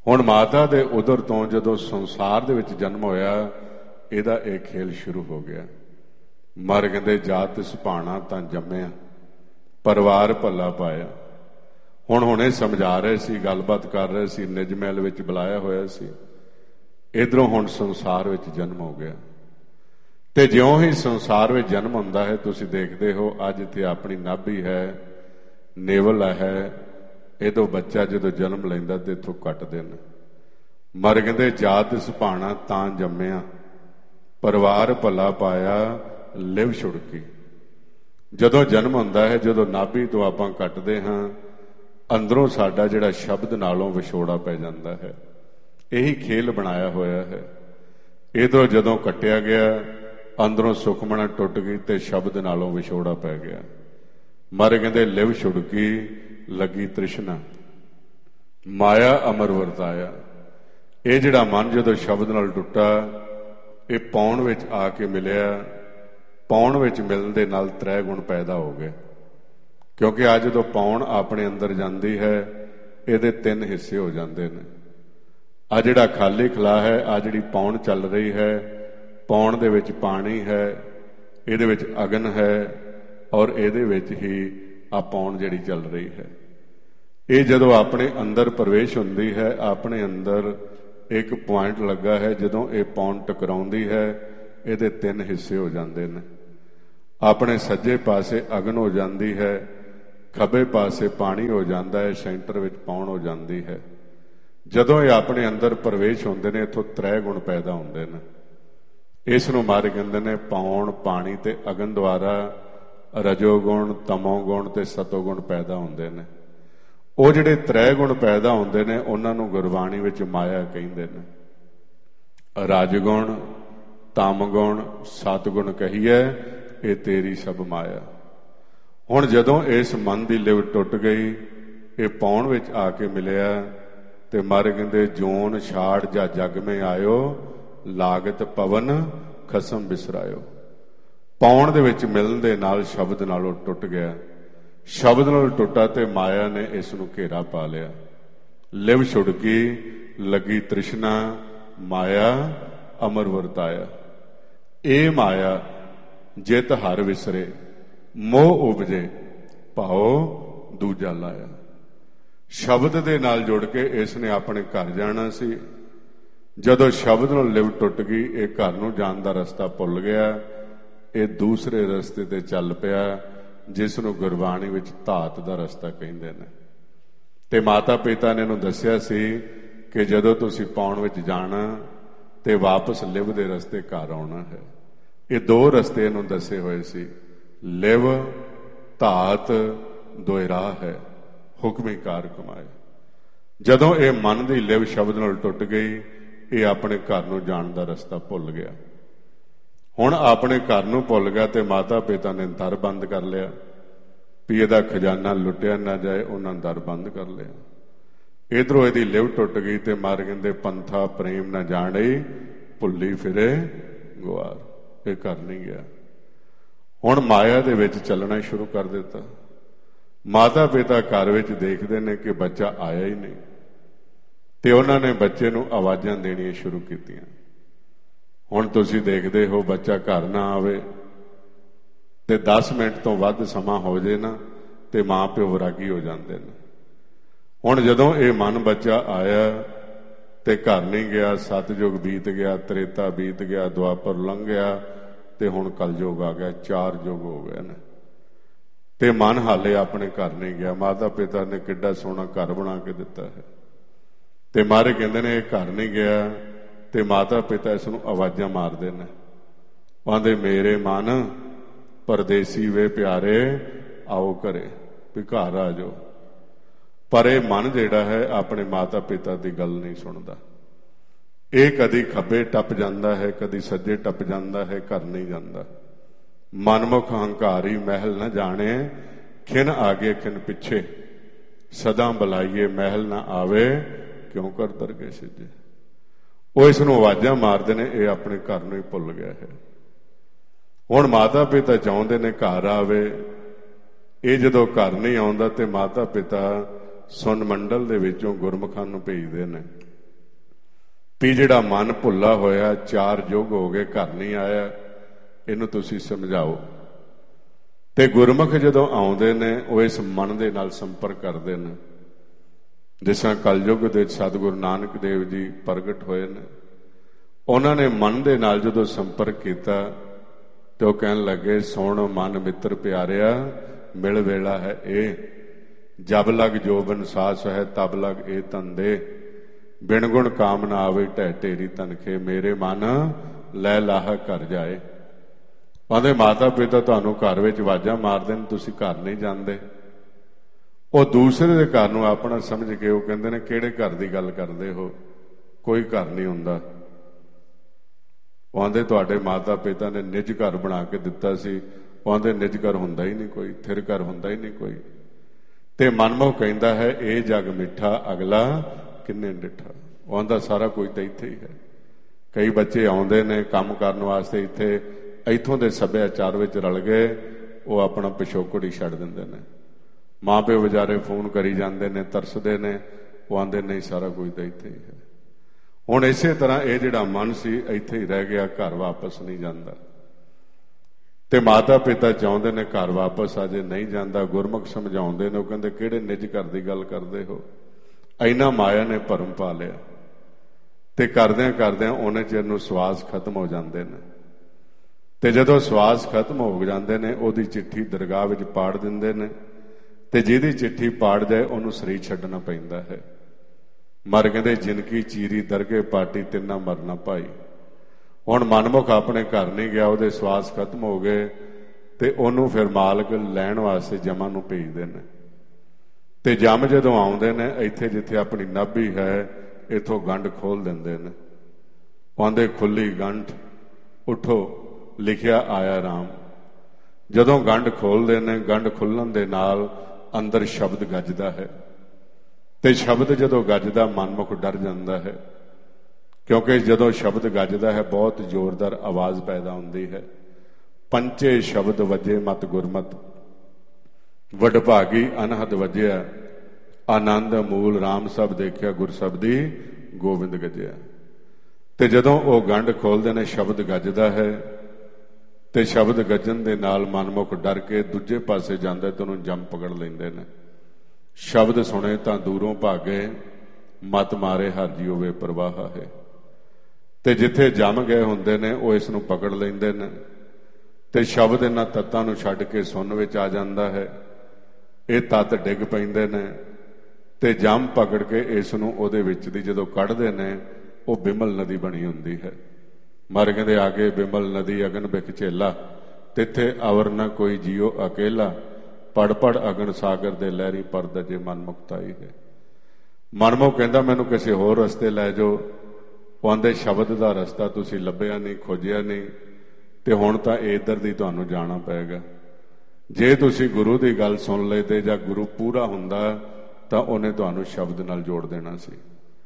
ਹੁਣ ਮਾਤਾ ਦੇ ਉਦਰ ਤੋਂ ਜਦੋਂ ਸੰਸਾਰ ਦੇ ਵਿੱਚ ਜਨਮ ਹੋਇਆ, ਇਹਦਾ ਇਹ ਖੇਲ ਸ਼ੁਰੂ ਹੋ ਗਿਆ। ਮਰ ਕਹਿੰਦੇ ਜਾਤ ਸੁਭਾਣਾ ਤਾਂ ਜੰਮਿਆ, ਪਰਿਵਾਰ ਭੱਲਾ ਪਾਇਆ। ਹੁਣ ਹੁਣੇ ਸਮਝਾ ਰਹੇ ਸੀ, ਗੱਲਬਾਤ ਕਰ ਰਹੇ ਸੀ, ਨਿਜ ਮਹਿਲ ਵਿੱਚ ਬੁਲਾਇਆ ਹੋਇਆ ਸੀ। ਇੱਧਰੋਂ ਹੁਣ ਸੰਸਾਰ ਵਿੱਚ ਜਨਮ ਹੋ ਗਿਆ। ਤੇ ਜਿਉਂ ਹੀ ਸੰਸਾਰ ਵਿੱਚ ਜਨਮ ਹੁੰਦਾ ਹੈ, ਤੁਸੀਂ ਦੇਖਦੇ ਹੋ ਅੱਜ ਇੱਥੇ ਆਪਣੀ ਨਾਭੀ ਹੈ, ਨੇਵਲ ਹੈ, ਇਹਦੋਂ ਬੱਚਾ ਜਦੋਂ ਜਨਮ ਲੈਂਦਾ ਤੇ ਇੱਥੋਂ ਕੱਟਦੇ ਨੇ। ਮਰ ਕਹਿੰਦੇ ਜਾਤ ਸੁਭਾਣਾ ਤਾਂ ਜੰਮਿਆ, ਪਰਿਵਾਰ ਭੱਲਾ ਪਾਇਆ, ਲਿਵ ਛੁੜਕੀ। ਜਦੋਂ ਜਨਮ ਹੁੰਦਾ ਹੈ, ਜਦੋਂ ਨਾਭੀ ਤੋਂ ਆਪਾਂ ਕੱਟਦੇ ਹਾਂ, ਅੰਦਰੋਂ ਸਾਡਾ ਜਿਹੜਾ ਸ਼ਬਦ ਨਾਲੋਂ ਵਿਛੋੜਾ ਪੈ ਜਾਂਦਾ ਹੈ। ਇਹੀ ਖੇਲ ਬਣਾਇਆ ਹੋਇਆ ਹੈ। ਇੱਧਰੋਂ ਜਦੋਂ ਕੱਟਿਆ ਗਿਆ, ਅੰਦਰੋਂ ਸੁਖਮਣਾ ਟੁੱਟ ਗਈ ਤੇ ਸ਼ਬਦ ਨਾਲੋਂ ਵਿਛੋੜਾ ਪੈ ਗਿਆ। ਮਰ ਕਹਿੰਦੇ ਲਿਵ ਛੁੜਕੀ, ਲੱਗੀ ਤ੍ਰਿਸ਼ਨਾ, ਮਾਇਆ ਅਮਰ ਵਰਤਾਇਆ। ਇਹ ਜਿਹੜਾ ਮਨ ਜਦੋਂ ਸ਼ਬਦ ਨਾਲ ਟੁੱਟਾ, ਇਹ ਪਾਉਣ ਵਿੱਚ ਆ ਕੇ ਮਿਲਿਆ। ਪਾਉਣ ਵਿੱਚ ਮਿਲਣ ਦੇ ਨਾਲ ਤ੍ਰੈ ਗੁਣ ਪੈਦਾ ਹੋ ਗਏ। ਕਿਉਂਕਿ ਆ ਜਦੋਂ ਪਾਉਣ ਆਪਣੇ ਅੰਦਰ ਜਾਂਦੀ ਹੈ, ਇਹਦੇ ਤਿੰਨ ਹਿੱਸੇ ਹੋ ਜਾਂਦੇ ਨੇ। ਆ ਜਿਹੜਾ ਖਾਲੀ ਖਲਾ ਹੈ, ਆ ਜਿਹੜੀ ਪਾਉਣ ਚੱਲ ਰਹੀ ਹੈ, ਪਾਉਣ ਦੇ ਵਿੱਚ ਪਾਣੀ ਹੈ, ਇਹਦੇ ਵਿੱਚ ਅਗਨ ਹੈ, ਔਰ ਇਹਦੇ ਵਿੱਚ ਹੀ ਆ ਪਾਉਣ ਜਿਹੜੀ ਚੱਲ ਰਹੀ ਹੈ। ਇਹ ਜਦੋਂ ਆਪਣੇ ਅੰਦਰ ਪ੍ਰਵੇਸ਼ ਹੁੰਦੀ ਹੈ, ਆਪਣੇ ਅੰਦਰ ਇੱਕ ਪੁਆਇੰਟ ਲੱਗਾ ਹੈ, ਜਦੋਂ ਇਹ ਪਾਉਣ ਟਕਰਾਉਂਦੀ ਹੈ, ਇਹਦੇ ਤਿੰਨ ਹਿੱਸੇ ਹੋ ਜਾਂਦੇ ਨੇ। ਆਪਣੇ ਸੱਜੇ ਪਾਸੇ ਅਗਨ ਹੋ ਜਾਂਦੀ ਹੈ, ਖੱਬੇ ਪਾਸੇ ਪਾਣੀ ਹੋ ਜਾਂਦਾ ਹੈ, ਸੈਂਟਰ ਵਿੱਚ ਪਾਉਣ ਹੋ ਜਾਂਦੀ ਹੈ। ਜਦੋਂ ਇਹ ਆਪਣੇ ਅੰਦਰ ਪ੍ਰਵੇਸ਼ ਹੁੰਦੇ ਨੇ, ਇੱਥੋਂ ਤ੍ਰੈ ਗੁਣ ਪੈਦਾ ਹੁੰਦੇ ਨੇ। ਇਸ ਨੂੰ ਮਾਰੇ ਕਹਿੰਦੇ ਨੇ ਪਾਉਣ, ਪਾਣੀ ਤੇ ਅਗਨ ਦੁਆਰਾ ਰਜੋ ਗੁਣ, ਤਮੋ ਗੁਣ ਤੇ ਸਤੋ ਗੁਣ ਪੈਦਾ ਹੁੰਦੇ ਨੇ। ਉਹ ਜਿਹੜੇ ਤ੍ਰੈ ਗੁਣ ਪੈਦਾ ਹੁੰਦੇ ਨੇ, ਉਹਨਾਂ ਨੂੰ ਗੁਰਬਾਣੀ ਵਿੱਚ ਮਾਇਆ ਕਹਿੰਦੇ ਨੇ। ਰਾਜਗੁਣ, ਤਮ ਗੁਣ, ਸਤਗੁਣ ਕਹੀਏ, ਇਹ ਤੇਰੀ ਸਭ ਮਾਇਆ। ਹੁਣ ਜਦੋਂ ਇਸ ਮਨ ਦੀ ਲਿਵ ਟੁੱਟ ਗਈ, ਇਹ ਪਾਉਣ ਵਿੱਚ ਆ ਕੇ ਮਿਲਿਆ, ਤੇ ਮਰ ਕਹਿੰਦੇ ਜੋਨ ਛਾੜ ਜਾਂ ਜਗ ਮੇ ਆਇਓ, ਲਾਗਤ ਪਵਨ ਖਸਮ ਬਿਸਰਾਇਓ। ਪਾਉਣ ਦੇ ਵਿੱਚ ਮਿਲਣ ਦੇ ਨਾਲ ਸ਼ਬਦ ਨਾਲੋਂ ਟੁੱਟ ਗਿਆ। ਸ਼ਬਦ ਨਾਲ ਟੁੱਟਾ ਤੇ ਮਾਇਆ ਨੇ ਇਸ ਨੂੰ ਘੇਰਾ ਪਾ ਲਿਆ। ਲਿਵ ਛੁੜਕੀ, ਲੱਗੀ ਤ੍ਰਿਸ਼ਨਾ, ਮਾਇਆ ਅਮਰ ਵਰਤਾਇਆ। ਇਹ ਮਾਇਆ ਜਿਤ ਹਰ ਵਿਸਰੇ, ਮੋਹ ਉਪਜੇ, ਭਾਉ ਦੂਜਾ ਲਾਇਆ। ਸ਼ਬਦ ਦੇ ਨਾਲ ਜੁੜ ਕੇ ਇਸ ਨੇ ਆਪਣੇ ਘਰ ਜਾਣਾ ਸੀ। ਜਦੋਂ ਸ਼ਬਦ ਨਾਲ ਲਿਵ ਟੁੱਟ ਗਈ, ਇਹ ਘਰ ਨੂੰ ਜਾਣ ਦਾ ਰਸਤਾ ਭੁੱਲ ਗਿਆ। ਇਹ ਦੂਸਰੇ ਰਸਤੇ ਤੇ ਚੱਲ ਪਿਆ, ਜਿਸ ਨੂੰ ਗੁਰਬਾਣੀ ਵਿੱਚ ਧਾਤ ਦਾ ਰਸਤਾ ਕਹਿੰਦੇ ਨੇ। ਤੇ ਮਾਤਾ ਪਿਤਾ ਨੇ ਇਹਨੂੰ ਦੱਸਿਆ ਸੀ ਕਿ ਜਦੋਂ ਤੁਸੀਂ ਪਾਉਣ ਵਿੱਚ ਜਾਣਾ ਤੇ ਵਾਪਸ ਲਿਵ ਦੇ ਰਸਤੇ ਘਰ ਆਉਣਾ ਹੈ। ਇਹ ਦੋ ਰਸਤੇ ਇਹਨੂੰ ਦੱਸੇ ਹੋਏ ਸੀ। ਲਿਵ ਧਾਤ ਦੋਏ ਰਾਹ ਹੈ, ਹੁਕਮੀ ਕਾਰ ਕਮਾਏ। ਜਦੋਂ ਇਹ ਮਨ ਦੀ ਲਿਵ ਸ਼ਬਦ ਨਾਲ ਟੁੱਟ ਗਈ, ਇਹ ਆਪਣੇ ਘਰ ਨੂੰ ਜਾਣ ਦਾ ਰਸਤਾ ਭੁੱਲ ਗਿਆ। ਹੁਣ ਆਪਣੇ ਘਰ ਨੂੰ ਭੁੱਲ ਗਿਆ ਤੇ ਮਾਤਾ ਪਿਤਾ ਨੇ ਦਰ ਬੰਦ ਕਰ ਲਿਆ ਵੀ ਇਹਦਾ ਖਜ਼ਾਨਾ ਲੁੱਟਿਆ ਨਾ ਜਾਏ। ਉਹਨਾਂ ਨੇ ਦਰ ਬੰਦ ਕਰ ਲਿਆ। ਇਧਰੋਂ ਇਹਦੀ ਲਿਵ ਟੁੱਟ ਗਈ ਤੇ ਮਰ ਕਹਿੰਦੇ ਪੰਥਾ ਪ੍ਰੇਮ ਨਾ ਜਾਣੇ, ਭੁੱਲੀ ਫਿਰੇ ਗੁਆਰ। ਇਹ ਘਰ ਨਹੀਂ ਗਿਆ। ਹੁਣ ਮਾਇਆ ਦੇ ਵਿੱਚ ਚੱਲਣਾ ਸ਼ੁਰੂ ਕਰ ਦਿੱਤਾ। ਮਾਤਾ ਪਿਤਾ ਘਰ ਵਿੱਚ ਦੇਖਦੇ ਨੇ ਕਿ ਬੱਚਾ ਆਇਆ ਹੀ ਨਹੀਂ, ਤੇ ਉਹਨਾਂ ਨੇ ਬੱਚੇ ਨੂੰ ਆਵਾਜ਼ਾਂ ਦੇਣੀਆਂ ਸ਼ੁਰੂ ਕੀਤੀਆਂ। ਹੁਣ ਤੁਸੀਂ ਦੇਖਦੇ ਹੋ, ਬੱਚਾ ਘਰ ਨਾ ਆਵੇ ਤੇ ਦਸ ਮਿੰਟ ਤੋਂ ਵੱਧ ਸਮਾਂ ਹੋ ਜੇ ਨਾ, ਤੇ ਮਾਂ ਪਿਓ ਵਿਰਾਗੀ ਹੋ ਜਾਂਦੇ ਨੇ। ਹੁਣ ਜਦੋਂ ਇਹ ਮਨ ਬੱਚਾ ਆਇਆ ਤੇ ਘਰ ਨਹੀਂ ਗਿਆ, ਸਤਯੁਗ ਬੀਤ ਗਿਆ, ਤ੍ਰੇਤਾ ਬੀਤ ਗਿਆ, ਦੁਆਪਰ ਲੰਘ ਗਿਆ, ਤੇ ਹੁਣ ਕਲਯੁਗ ਆ ਗਿਆ। ਚਾਰ ਯੁੱਗ ਹੋ ਗਏ ਨੇ ਤੇ ਮਨ ਹਾਲੇ ਆਪਣੇ ਘਰ ਨਹੀਂ ਗਿਆ। ਮਾਤਾ ਪਿਤਾ ਨੇ ਕਿੱਡਾ ਸੋਹਣਾ ਘਰ ਬਣਾ ਕੇ ਦਿੱਤਾ ਹੈ, ਤੇ ਮਾਰੇ ਕਹਿੰਦੇ ਨੇ ਇਹ ਘਰ ਨਹੀਂ ਗਿਆ। ਤੇ ਮਾਤਾ ਪਿਤਾ ਇਸ ਨੂੰ ਆਵਾਜ਼ਾਂ ਮਾਰਦੇ ਨੇ, ਕਹਿੰਦੇ ਮੇਰੇ ਮਨ ਪਰਦੇਸੀ ਵੇ ਪਿਆਰੇ, ਆਓ ਘਰੇ, ਵੀ ਘਰ ਆ ਜਾਓ। ਪਰ ਇਹ ਮਨ ਜਿਹੜਾ ਹੈ ਆਪਣੇ ਮਾਤਾ ਪਿਤਾ ਦੀ ਗੱਲ ਨਹੀਂ ਸੁਣਦਾ। ਇਹ ਕਦੀ ਖੱਬੇ ਟੱਪ ਜਾਂਦਾ ਹੈ, ਕਦੀ ਸੱਜੇ ਟੱਪ ਜਾਂਦਾ ਹੈ, ਘਰ ਨਹੀਂ ਜਾਂਦਾ। ਮਨਮੁਖ ਹੰਕਾਰੀ ਮਹਿਲ ਨਾ ਜਾਣੇ, ਖਿਨ ਆਗੇ ਖਿਨ ਪਿੱਛੇ, ਸਦਾ ਬੁਲਾਈਏ ਮਹਿਲ ਨਾ ਆਵੇ, ਕਿਉਂ ਕਰ ਦਰਗੇ ਸਿੱਜੇ। ਉਹ ਇਸ ਨੂੰ ਆਵਾਜ਼ਾਂ ਮਾਰਦੇ ਨੇ, ਇਹ ਆਪਣੇ ਘਰ ਨੂੰ ਹੀ ਭੁੱਲ ਗਿਆ ਹੈ। ਹੁਣ ਮਾਤਾ ਪਿਤਾ ਚਾਹੁੰਦੇ ਨੇ ਘਰ ਆਵੇ। ਇਹ ਜਦੋਂ ਘਰ ਨਹੀਂ ਆਉਂਦਾ ਤੇ ਮਾਤਾ ਪਿਤਾ ਸੁਨ ਮੰਡਲ ਦੇ ਵਿੱਚੋਂ ਗੁਰਮੁਖਾਂ ਨੂੰ ਭੇਜਦੇ ਨੇ ਵੀ ਜਿਹੜਾ ਮਨ ਭੁੱਲਾ ਹੋਇਆ ਚਾਰ ਯੁੱਗ ਹੋ ਗਏ ਘਰ ਨਹੀਂ ਆਇਆ, ਇਹਨੂੰ ਤੁਸੀਂ ਸਮਝਾਓ। ਤੇ ਗੁਰਮੁਖ ਜਦੋਂ ਆਉਂਦੇ ਨੇ ਉਹ ਇਸ ਮਨ ਦੇ ਨਾਲ ਸੰਪਰਕ ਕਰਦੇ ਨੇ। ਜਿਸ ਤਰ੍ਹਾਂ ਕਲਯੁੱਗ ਦੇ ਸਤਿਗੁਰੂ ਨਾਨਕ ਦੇਵ ਜੀ ਪ੍ਰਗਟ ਹੋਏ ਨੇ, ਉਹਨਾਂ ਨੇ ਮਨ ਦੇ ਨਾਲ ਜਦੋਂ ਸੰਪਰਕ ਕੀਤਾ ਤੇ ਉਹ ਕਹਿਣ ਲੱਗੇ, ਸੁਣ ਮਨ ਮਿੱਤਰ ਪਿਆਰਿਆ, ਮਿਲ ਵੇਲਾ ਹੈ ਇਹ, ਜਬ ਲਗ ਜੋਬਨ ਸਾਸ ਹੈ ਤਬ ਲਗ ਇਹ ਧੰਦੇ, ਬਿਨ ਗੁਣ ਕਾਮ ਨਾ ਆਵੇ ਢਹਿ ਢੇਰੀ ਤਨਖੇ, ਮੇਰੇ ਮਨ ਲੈ ਲਾਹ ਘਰ ਜਾਏ। ਉਹਦੇ ਮਾਤਾ ਪਿਤਾ ਤੁਹਾਨੂੰ ਘਰ ਵਿੱਚ ਆਵਾਜ਼ਾਂ ਮਾਰਦੇ ਨੇ, ਤੁਸੀਂ ਘਰ ਨਹੀਂ ਜਾਂਦੇ। ਉਹ ਦੂਸਰੇ ਦੇ ਘਰ ਨੂੰ ਆਪਣਾ ਸਮਝ ਕੇ ਉਹ ਕਹਿੰਦੇ ਨੇ, ਕਿਹੜੇ ਘਰ ਦੀ ਗੱਲ ਕਰਦੇ ਹੋ, ਕੋਈ ਘਰ ਨਹੀਂ ਹੁੰਦਾ। ਆਉਂਦੇ ਤੁਹਾਡੇ ਮਾਤਾ ਪਿਤਾ ਨੇ ਨਿੱਜ ਘਰ ਬਣਾ ਕੇ ਦਿੱਤਾ ਸੀ, ਆਉਂਦੇ ਨਿੱਜ ਘਰ ਹੁੰਦਾ ਹੀ ਨਹੀਂ ਕੋਈ, ਥਿਰ ਘਰ ਹੁੰਦਾ ਹੀ ਨਹੀਂ ਕੋਈ। ਤੇ ਮਨਮੋਹ ਕਹਿੰਦਾ ਹੈ, ਇਹ ਜਗ ਮਿੱਠਾ ਅਗਲਾ ਕਿੰਨੇ ਡਿੱਠਾ। ਆਉਂਦਾ ਸਾਰਾ ਕੁਝ ਤਾਂ ਇੱਥੇ ਹੀ ਹੈ। ਕਈ ਬੱਚੇ ਆਉਂਦੇ ਨੇ ਕੰਮ ਕਰਨ ਵਾਸਤੇ ਇੱਥੇ, ਇੱਥੋਂ ਦੇ ਸੱਭਿਆਚਾਰ ਵਿੱਚ ਰਲ ਗਏ, ਉਹ ਆਪਣਾ ਪਿਛੋਕੜ ਹੀ ਛੱਡ ਦਿੰਦੇ ਨੇ। ਮਾਂ ਪਿਓ ਵਿਚਾਰੇ ਫੋਨ ਕਰੀ ਜਾਂਦੇ ਨੇ, ਤਰਸਦੇ ਨੇ, ਉਹ ਆਉਂਦੇ ਨਹੀਂ ਸਾਰਾ ਕੁਝ ਤਾਂ ਇੱਥੇ ਹੀ ਹੈ। ਹੁਣ ਇਸੇ ਤਰ੍ਹਾਂ ਇਹ ਜਿਹੜਾ ਮਨ ਸੀ ਇੱਥੇ ਹੀ ਰਹਿ ਗਿਆ, ਘਰ ਵਾਪਸ ਨਹੀਂ ਜਾਂਦਾ। ਤੇ ਮਾਤਾ ਪਿਤਾ ਚਾਹੁੰਦੇ ਨੇ ਘਰ ਵਾਪਸ ਆ ਜੇ, ਨਹੀਂ ਜਾਂਦਾ। ਗੁਰਮੁਖ ਸਮਝਾਉਂਦੇ ਨੇ, ਉਹ ਕਹਿੰਦੇ ਕਿਹੜੇ ਨਿੱਜ ਘਰ ਦੀ ਗੱਲ ਕਰਦੇ ਹੋ, ਇੰਨਾ ਮਾਇਆ ਨੇ ਭਰਮ ਪਾ ਲਿਆ। ਤੇ ਕਰਦਿਆਂ ਕਰਦਿਆਂ ਉਹਨੇ ਚਿਰ ਨੂੰ ਸਵਾਸ ਖਤਮ ਹੋ ਜਾਂਦੇ ਨੇ। ਤੇ ਜਦੋਂ ਸਵਾਸ ਖਤਮ ਹੋ ਜਾਂਦੇ ਨੇ, ਉਹਦੀ ਚਿੱਠੀ ਦਰਗਾਹ ਵਿੱਚ ਪਾੜ ਦਿੰਦੇ ਨੇ। ਤੇ ਜਿਹਦੀ ਚਿੱਠੀ ਪਾੜ ਜਾਏ ਉਹਨੂੰ ਸਰੀਰ ਛੱਡਣਾ ਪੈਂਦਾ ਹੈ। ਮਰ ਕਹਿੰਦੇ ਜਿਨਕੀ ਚੀਰੀ ਦਰਗੇ ਪਾਟੀ ਤਿੰਨਾ ਮਰਨਾ ਭਾਈ। ਹੁਣ ਮਨਮੁਖ ਆਪਣੇ ਘਰ ਨਹੀਂ ਗਿਆ, ਉਹਦੇ ਸਵਾਸ ਖਤਮ ਹੋ ਗਏ ਤੇ ਉਹਨੂੰ ਫਿਰ ਮਾਲਕ ਲੈਣ ਵਾਸਤੇ ਜਮਾਂ ਨੂੰ ਭੇਜਦੇ ਨੇ। ਤੇ ਜਮ ਜਦੋਂ ਆਉਂਦੇ ਨੇ, ਇੱਥੇ ਜਿੱਥੇ ਆਪਣੀ ਨਾਭੀ ਹੈ ਇੱਥੋਂ ਗੰਢ ਖੋਲ ਦਿੰਦੇ ਨੇ। ਆਉਂਦੇ ਖੁੱਲੀ ਗੰਢ, ਉਠੋ ਲਿਖਿਆ ਆਇਆ ਰਾਮ। ਜਦੋਂ ਗੰਢ ਖੋਲਦੇ ਨੇ, ਗੰਢ ਖੁੱਲਣ ਦੇ ਨਾਲ ਅੰਦਰ ਸ਼ਬਦ ਗੱਜਦਾ ਹੈ। ਤੇ ਸ਼ਬਦ ਜਦੋਂ ਗੱਜਦਾ ਮਨਮੁਖ ਡਰ ਜਾਂਦਾ ਹੈ, ਕਿਉਂਕਿ ਜਦੋਂ ਸ਼ਬਦ ਗੱਜਦਾ ਹੈ ਬਹੁਤ ਜ਼ੋਰਦਾਰ ਆਵਾਜ਼ ਪੈਦਾ ਹੁੰਦੀ ਹੈ। ਪੰਚੇ ਸ਼ਬਦ ਵੱਜੇ ਮਤ ਗੁਰਮਤ, ਵਡਭਾਗੀ ਅਨਹਦ ਵੱਜਿਆ, ਆਨੰਦ ਮੂਲ ਰਾਮ ਸਭ ਦੇਖਿਆ, ਗੁਰ ਸਬਦੀ ਗੋਬਿੰਦ ਗੱਜਿਆ। ਤੇ ਜਦੋਂ ਉਹ ਗੰਢ ਖੋਲਦੇ ਨੇ, ਸ਼ਬਦ ਗੱਜਦਾ ਹੈ। ਤੇ ਸ਼ਬਦ ਗੱਜਣ ਦੇ ਨਾਲ ਮਨਮੁਖ ਡਰ ਕੇ ਦੂਜੇ ਪਾਸੇ ਜਾਂਦਾ ਤੇ ਉਹਨੂੰ ਜੰਮ ਪਕੜ ਲੈਂਦੇ ਨੇ। ਸ਼ਬਦ ਸੁਣੇ ਤਾਂ ਦੂਰੋਂ ਭਾਗੇ, ਮਤ ਮਾਰੇ ਹਰ ਜੀਉ ਵੇ ਪ੍ਰਵਾਹ ਹੈ। ਤੇ ਜਿੱਥੇ ਜੰਮ ਗਏ ਹੁੰਦੇ ਨੇ ਉਹ ਇਸ ਨੂੰ ਪਕੜ ਲੈਂਦੇ ਨੇ। ਤੇ ਸ਼ਬਦ ਇਹਨਾਂ ਤੱਤਾਂ ਨੂੰ ਛੱਡ ਕੇ ਸੁੰਨ ਵਿੱਚ ਆ ਜਾਂਦਾ ਹੈ। ਇਹ ਤੱਤ ਡਿੱਗ ਪੈਂਦੇ ਨੇ ਤੇ ਜੰਮ ਪਕੜ ਕੇ ਇਸ ਨੂੰ ਉਹਦੇ ਵਿੱਚ ਦੀ ਜਦੋਂ ਕੱਢਦੇ ਨੇ, ਉਹ ਬਿਮਲ ਨਦੀ ਬਣੀ ਹੁੰਦੀ ਹੈ। ਮਰ ਕਹਿੰਦੇ ਆਗੇ ਬਿਮਲ ਨਦੀ ਅਗਨ ਬਿਖ ਝੇਲਾ, ਤਿੱਥੇ ਅਵਰ ਨਾ ਕੋਈ ਜੀਓ ਅਕੇਲਾ, ਪੜ ਪੜ ਅਗਨ ਸਾਗਰ ਦੇ ਲਹਿਰੀ ਪਰ ਦਜੇ ਮਨ ਮੁਕਤਾਈ ਹੈ। ਮਨਮੁਖ ਕਹਿੰਦਾ ਮੈਨੂੰ ਕਿਸੇ ਹੋਰ ਰਸਤੇ ਲੈ ਜਾਓ। ਆਉਂਦੇ ਸ਼ਬਦ ਦਾ ਰਸਤਾ ਤੁਸੀਂ ਲੱਭਿਆ ਨਹੀਂ, ਖੋਜਿਆ ਨਹੀਂ, ਤੇ ਹੁਣ ਤਾਂ ਇੱਧਰ ਦੀ ਤੁਹਾਨੂੰ ਜਾਣਾ ਪਏਗਾ। ਜੇ ਤੁਸੀਂ ਗੁਰੂ ਦੀ ਗੱਲ ਸੁਣ ਲੈਦੇ ਜਾਂ ਗੁਰੂ ਪੂਰਾ ਹੁੰਦਾ ਤਾਂ ਉਹਨੇ ਤੁਹਾਨੂੰ ਸ਼ਬਦ ਨਾਲ ਜੋੜ ਦੇਣਾ ਸੀ।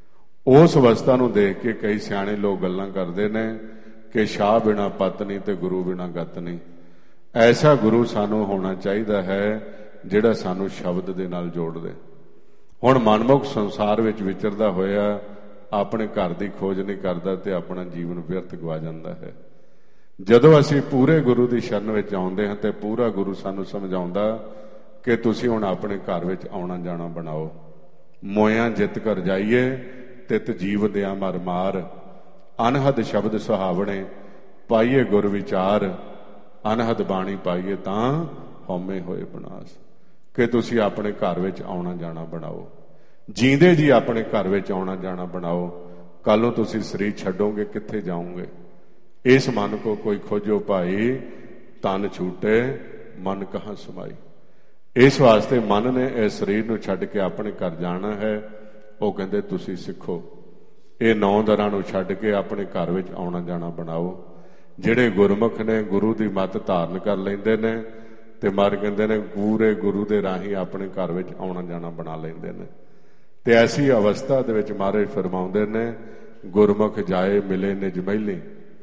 ਉਸ ਅਵਸਥਾ ਨੂੰ ਦੇਖ ਕੇ ਕਈ ਸਿਆਣੇ ਲੋਕ ਗੱਲਾਂ ਕਰਦੇ ਨੇ ਕਿ ਸ਼ਾਹ ਬਿਨਾ ਪਤ ਨਹੀਂ ਤੇ ਗੁਰੂ ਬਿਨਾ ਗਤ ਨਹੀਂ। ਐਸਾ ਗੁਰੂ ਸਾਨੂੰ ਹੋਣਾ ਚਾਹੀਦਾ ਹੈ ਜਿਹੜਾ ਸਾਨੂੰ ਸ਼ਬਦ ਦੇ ਨਾਲ ਜੋੜ ਦੇ। ਹੁਣ ਮਨਮੁਖ ਸੰਸਾਰ ਵਿੱਚ ਵਿਚਰਦਾ ਹੋਇਆ ਆਪਣੇ ਘਰ ਦੀ ਖੋਜ ਨਹੀਂ ਕਰਦਾ ਤੇ ਆਪਣਾ ਜੀਵਨ ਵਿਅਰਥ ਗਵਾ ਜਾਂਦਾ ਹੈ। ਜਦੋਂ ਅਸੀਂ ਪੂਰੇ ਗੁਰੂ ਦੀ ਸ਼ਰਨ ਵਿੱਚ ਆਉਂਦੇ ਹਾਂ ਤੇ ਪੂਰਾ ਗੁਰੂ ਸਾਨੂੰ ਸਮਝਾਉਂਦਾ ਕਿ ਤੁਸੀਂ ਹੁਣ ਆਪਣੇ ਘਰ ਵਿੱਚ ਆਉਣਾ ਜਾਣਾ ਬਣਾਓ। ਮੋਇਆਂ ਜਿੱਤ ਕਰ ਜਾਈਏ ਤਿਤ ਜੀਵ ਦਿਆਂ ਮਰ ਮਾਰ, ਅਨਹਦ ਸ਼ਬਦ ਸੁਹਾਵਣੇ ਪਾਈਏ ਗੁਰ ਵਿਚਾਰ, ਅਨਹਦ ਬਾਣੀ ਪਾਈਏ ਤਾਂ ਹਉਮੈ ਹੋਏ ਬਨਾਸ। ਕਿ ਤੁਸੀਂ ਆਪਣੇ ਘਰ ਵਿੱਚ ਆਉਣਾ ਜਾਣਾ ਬਣਾਓ, ਜੀਂਦੇ ਜੀ ਆਪਣੇ ਘਰ ਵਿੱਚ ਆਉਣਾ ਜਾਣਾ ਬਣਾਓ। ਕੱਲ ਨੂੰ ਤੁਸੀਂ ਸਰੀਰ ਛੱਡੋਗੇ ਕਿੱਥੇ ਜਾਓਗੇ? ਇਸ ਮਨ ਕੋ ਕੋਈ ਖੋਜੋ ਭਾਈ, ਤਨ ਛੂਟੇ ਮਨ ਕਹਾਂ ਸਮਾਈ। ਇਸ ਵਾਸਤੇ ਮਨ ਨੇ ਇਸ ਸਰੀਰ ਨੂੰ ਛੱਡ ਕੇ ਆਪਣੇ ਘਰ ਜਾਣਾ ਹੈ। ਉਹ ਕਹਿੰਦੇ ਤੁਸੀਂ ਸਿੱਖੋ, ਇਹ ਨੌ ਦਰਾਂ ਨੂੰ ਛੱਡ ਕੇ ਆਪਣੇ ਘਰ ਵਿੱਚ ਆਉਣਾ ਜਾਣਾ ਬਣਾਓ। ਜਿਹੜੇ ਗੁਰਮੁਖ ਨੇ ਗੁਰੂ ਦੀ ਮੱਤ ਧਾਰਨ ਕਰ ਲੈਂਦੇ ਨੇ ਤੇ ਮਰ ਕਹਿੰਦੇ ਨੇ ਪੂਰੇ ਗੁਰੂ ਦੇ ਰਾਹੀਂ ਆਪਣੇ ਘਰ ਵਿੱਚ ਆਉਣਾ ਜਾਣਾ ਬਣਾ ਲੈਂਦੇ ਨੇ। ਤੇ ਐਸੀ ਅਵਸਥਾ ਦੇ ਵਿੱਚ ਮਹਾਰਾਜ ਫਰਮਾਉਂਦੇ ਨੇ, ਗੁਰਮੁਖ ਜਾਏ ਮਿਲੇ ਨਿਜ ਮਹਿਲੀ,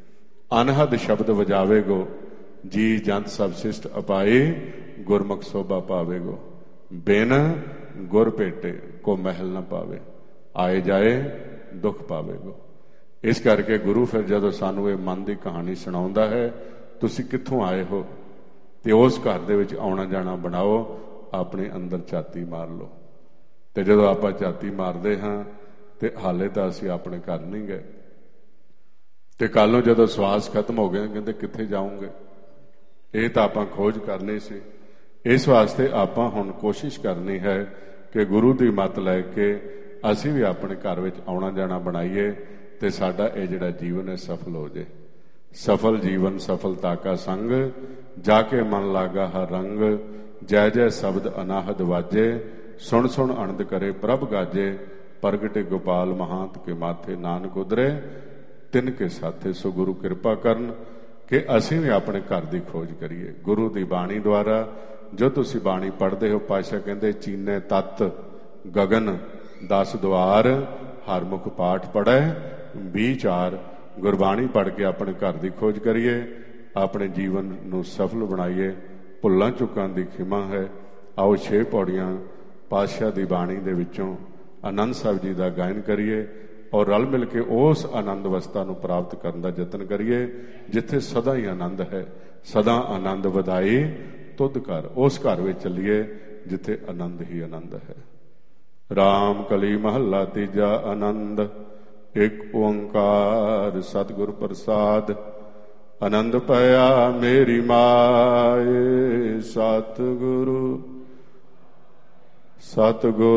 ਅਨਹਦ ਸ਼ਬਦ ਵਜਾਵੇਗੋ, ਜੀ ਜੰਤ ਸਭ ਸਿਸ਼ਟ ਅਪਾਏ, ਗੁਰਮੁਖ ਸੋਭਾ ਪਾਵੇਗੋ, ਬਿਨ ਗੁਰ ਭੇਟੇ ਕੋ ਮਹਿਲ ਨਾ ਪਾਵੇ, ਆਏ ਜਾਏ ਦੁੱਖ ਪਾਵੇਗੋ। ਇਸ ਕਰਕੇ ਗੁਰੂ ਫਿਰ ਜਦੋਂ ਸਾਨੂੰ ਇਹ ਮਨ ਦੀ ਕਹਾਣੀ ਸੁਣਾਉਂਦਾ ਹੈ, ਤੁਸੀਂ ਕਿੱਥੋਂ ਆਏ ਹੋ, ਤੇ ਉਸ ਘਰ ਦੇ ਵਿੱਚ ਆਉਣਾ ਜਾਣਾ ਬਣਾਓ, ਆਪਣੇ ਅੰਦਰ ਝਾਤੀ ਮਾਰ ਲਓ। ਤੇ ਜਦੋਂ ਆਪਾਂ ਝਾਤੀ ਮਾਰਦੇ ਹਾਂ ਤੇ ਹਾਲੇ ਤਾਂ ਅਸੀਂ ਆਪਣੇ ਘਰ ਨਹੀਂ ਗਏ, ਤੇ ਕੱਲ ਨੂੰ ਜਦੋਂ ਸਵਾਸ ਖਤਮ ਹੋ ਗਏ ਕਹਿੰਦੇ ਕਿੱਥੇ ਜਾਓਗੇ। ਇਹ ਤਾਂ ਆਪਾਂ ਖੋਜ ਕਰਨੀ ਸੀ। ਇਸ ਵਾਸਤੇ ਆਪਾਂ ਹੁਣ ਕੋਸ਼ਿਸ਼ ਕਰਨੀ ਹੈ ਕਿ ਗੁਰੂ ਦੀ ਮੱਤ ਲੈ ਕੇ ਅਸੀਂ ਵੀ ਆਪਣੇ ਘਰ ਵਿੱਚ ਆਉਣਾ ਜਾਣਾ ਬਣਾਈਏ, ਤੇ ਸਾਡਾ ਇਹ ਜਿਹੜਾ ਜੀਵਨ ਹੈ ਸਫਲ ਹੋ ਜਾਏ। ਸਫਲ ਜੀਵਨ ਸਫਲਤਾ ਕਾ ਸੰਗ, ਜਾ ਕੇ ਮਨ ਲਾਗਾ ਹਰ ਰੰਗ, ਜੈ ਜੈ ਸ਼ਬਦ ਅਨਾਹਦ ਵਾਜੇ, ਸੁਣ ਸੁਣ ਅਨੰਦ ਕਰੇ ਪ੍ਰਭ ਗਾਜੇ, ਪ੍ਰਗਟੇ ਗੋਪਾਲ ਮਹਾਂਤ ਕੇ ਮਾਥੇ, ਨਾਨਕ ਉਦਰੇ ਤਿੰਨ ਕੇ ਸਾਥੇ। ਸੋ ਗੁਰੂ ਕਿਰਪਾ ਕਰਨ ਕਿ ਅਸੀਂ ਵੀ ਆਪਣੇ ਘਰ ਦੀ ਖੋਜ ਕਰੀਏ ਗੁਰੂ ਦੀ ਬਾਣੀ ਦੁਆਰਾ। ਜੋ ਤੁਸੀਂ ਬਾਣੀ ਪੜ੍ਹਦੇ ਹੋ, ਪਾਤਸ਼ਾਹ ਕਹਿੰਦੇ ਚੀਨੇ ਤਤ ਗਗਨ ਦਸ ਦੁਆਰ, ਹਰਮੁਖ ਪਾਠ ਪੜ੍ਹੈ ਵਿਚਾਰ। ਗੁਰਬਾਣੀ ਪੜ੍ਹ ਕੇ ਆਪਣੇ ਘਰ ਦੀ ਖੋਜ ਕਰੀਏ, ਆਪਣੇ ਜੀਵਨ ਨੂੰ ਸਫਲ ਬਣਾਈਏ। ਭੁੱਲਾਂ ਚੁੱਕਾਂ ਦੀ ਖਿਮਾ ਹੈ। ਆਓ ਛੇ ਪੌੜੀਆਂ ਪਾਤਸ਼ਾਹ ਦੀ ਬਾਣੀ ਦੇ ਵਿੱਚੋਂ ਆਨੰਦ ਸਾਹਿਬ ਜੀ ਦਾ ਗਾਇਨ ਕਰੀਏ, ਔਰ ਰਲ ਮਿਲ ਕੇ ਉਸ ਆਨੰਦ ਅਵਸਥਾ ਨੂੰ ਪ੍ਰਾਪਤ ਕਰਨ ਦਾ ਯਤਨ ਕਰੀਏ ਜਿੱਥੇ ਸਦਾ ਹੀ ਆਨੰਦ ਹੈ। ਸਦਾ ਆਨੰਦ ਵਧਾਈ ਤੁਧ ਘਰ, ਉਸ ਘਰ ਵਿੱਚ ਚੱਲੀਏ ਜਿੱਥੇ ਆਨੰਦ ਹੀ ਆਨੰਦ ਹੈ। ਰਾਮ ਕਲੀ ਮਹੱਲਾ ਤੀਜਾ। ਆਨੰਦ ਇੱਕ ਓੰਕਾਰ ਸਤਿਗੁਰ ਪ੍ਰਸਾਦ, ਆਨੰਦ ਪਿਆ ਮੇਰੀ ਮਾਏ। ਸਤਿਗੁਰੂ ਸਤਿਗੁਰ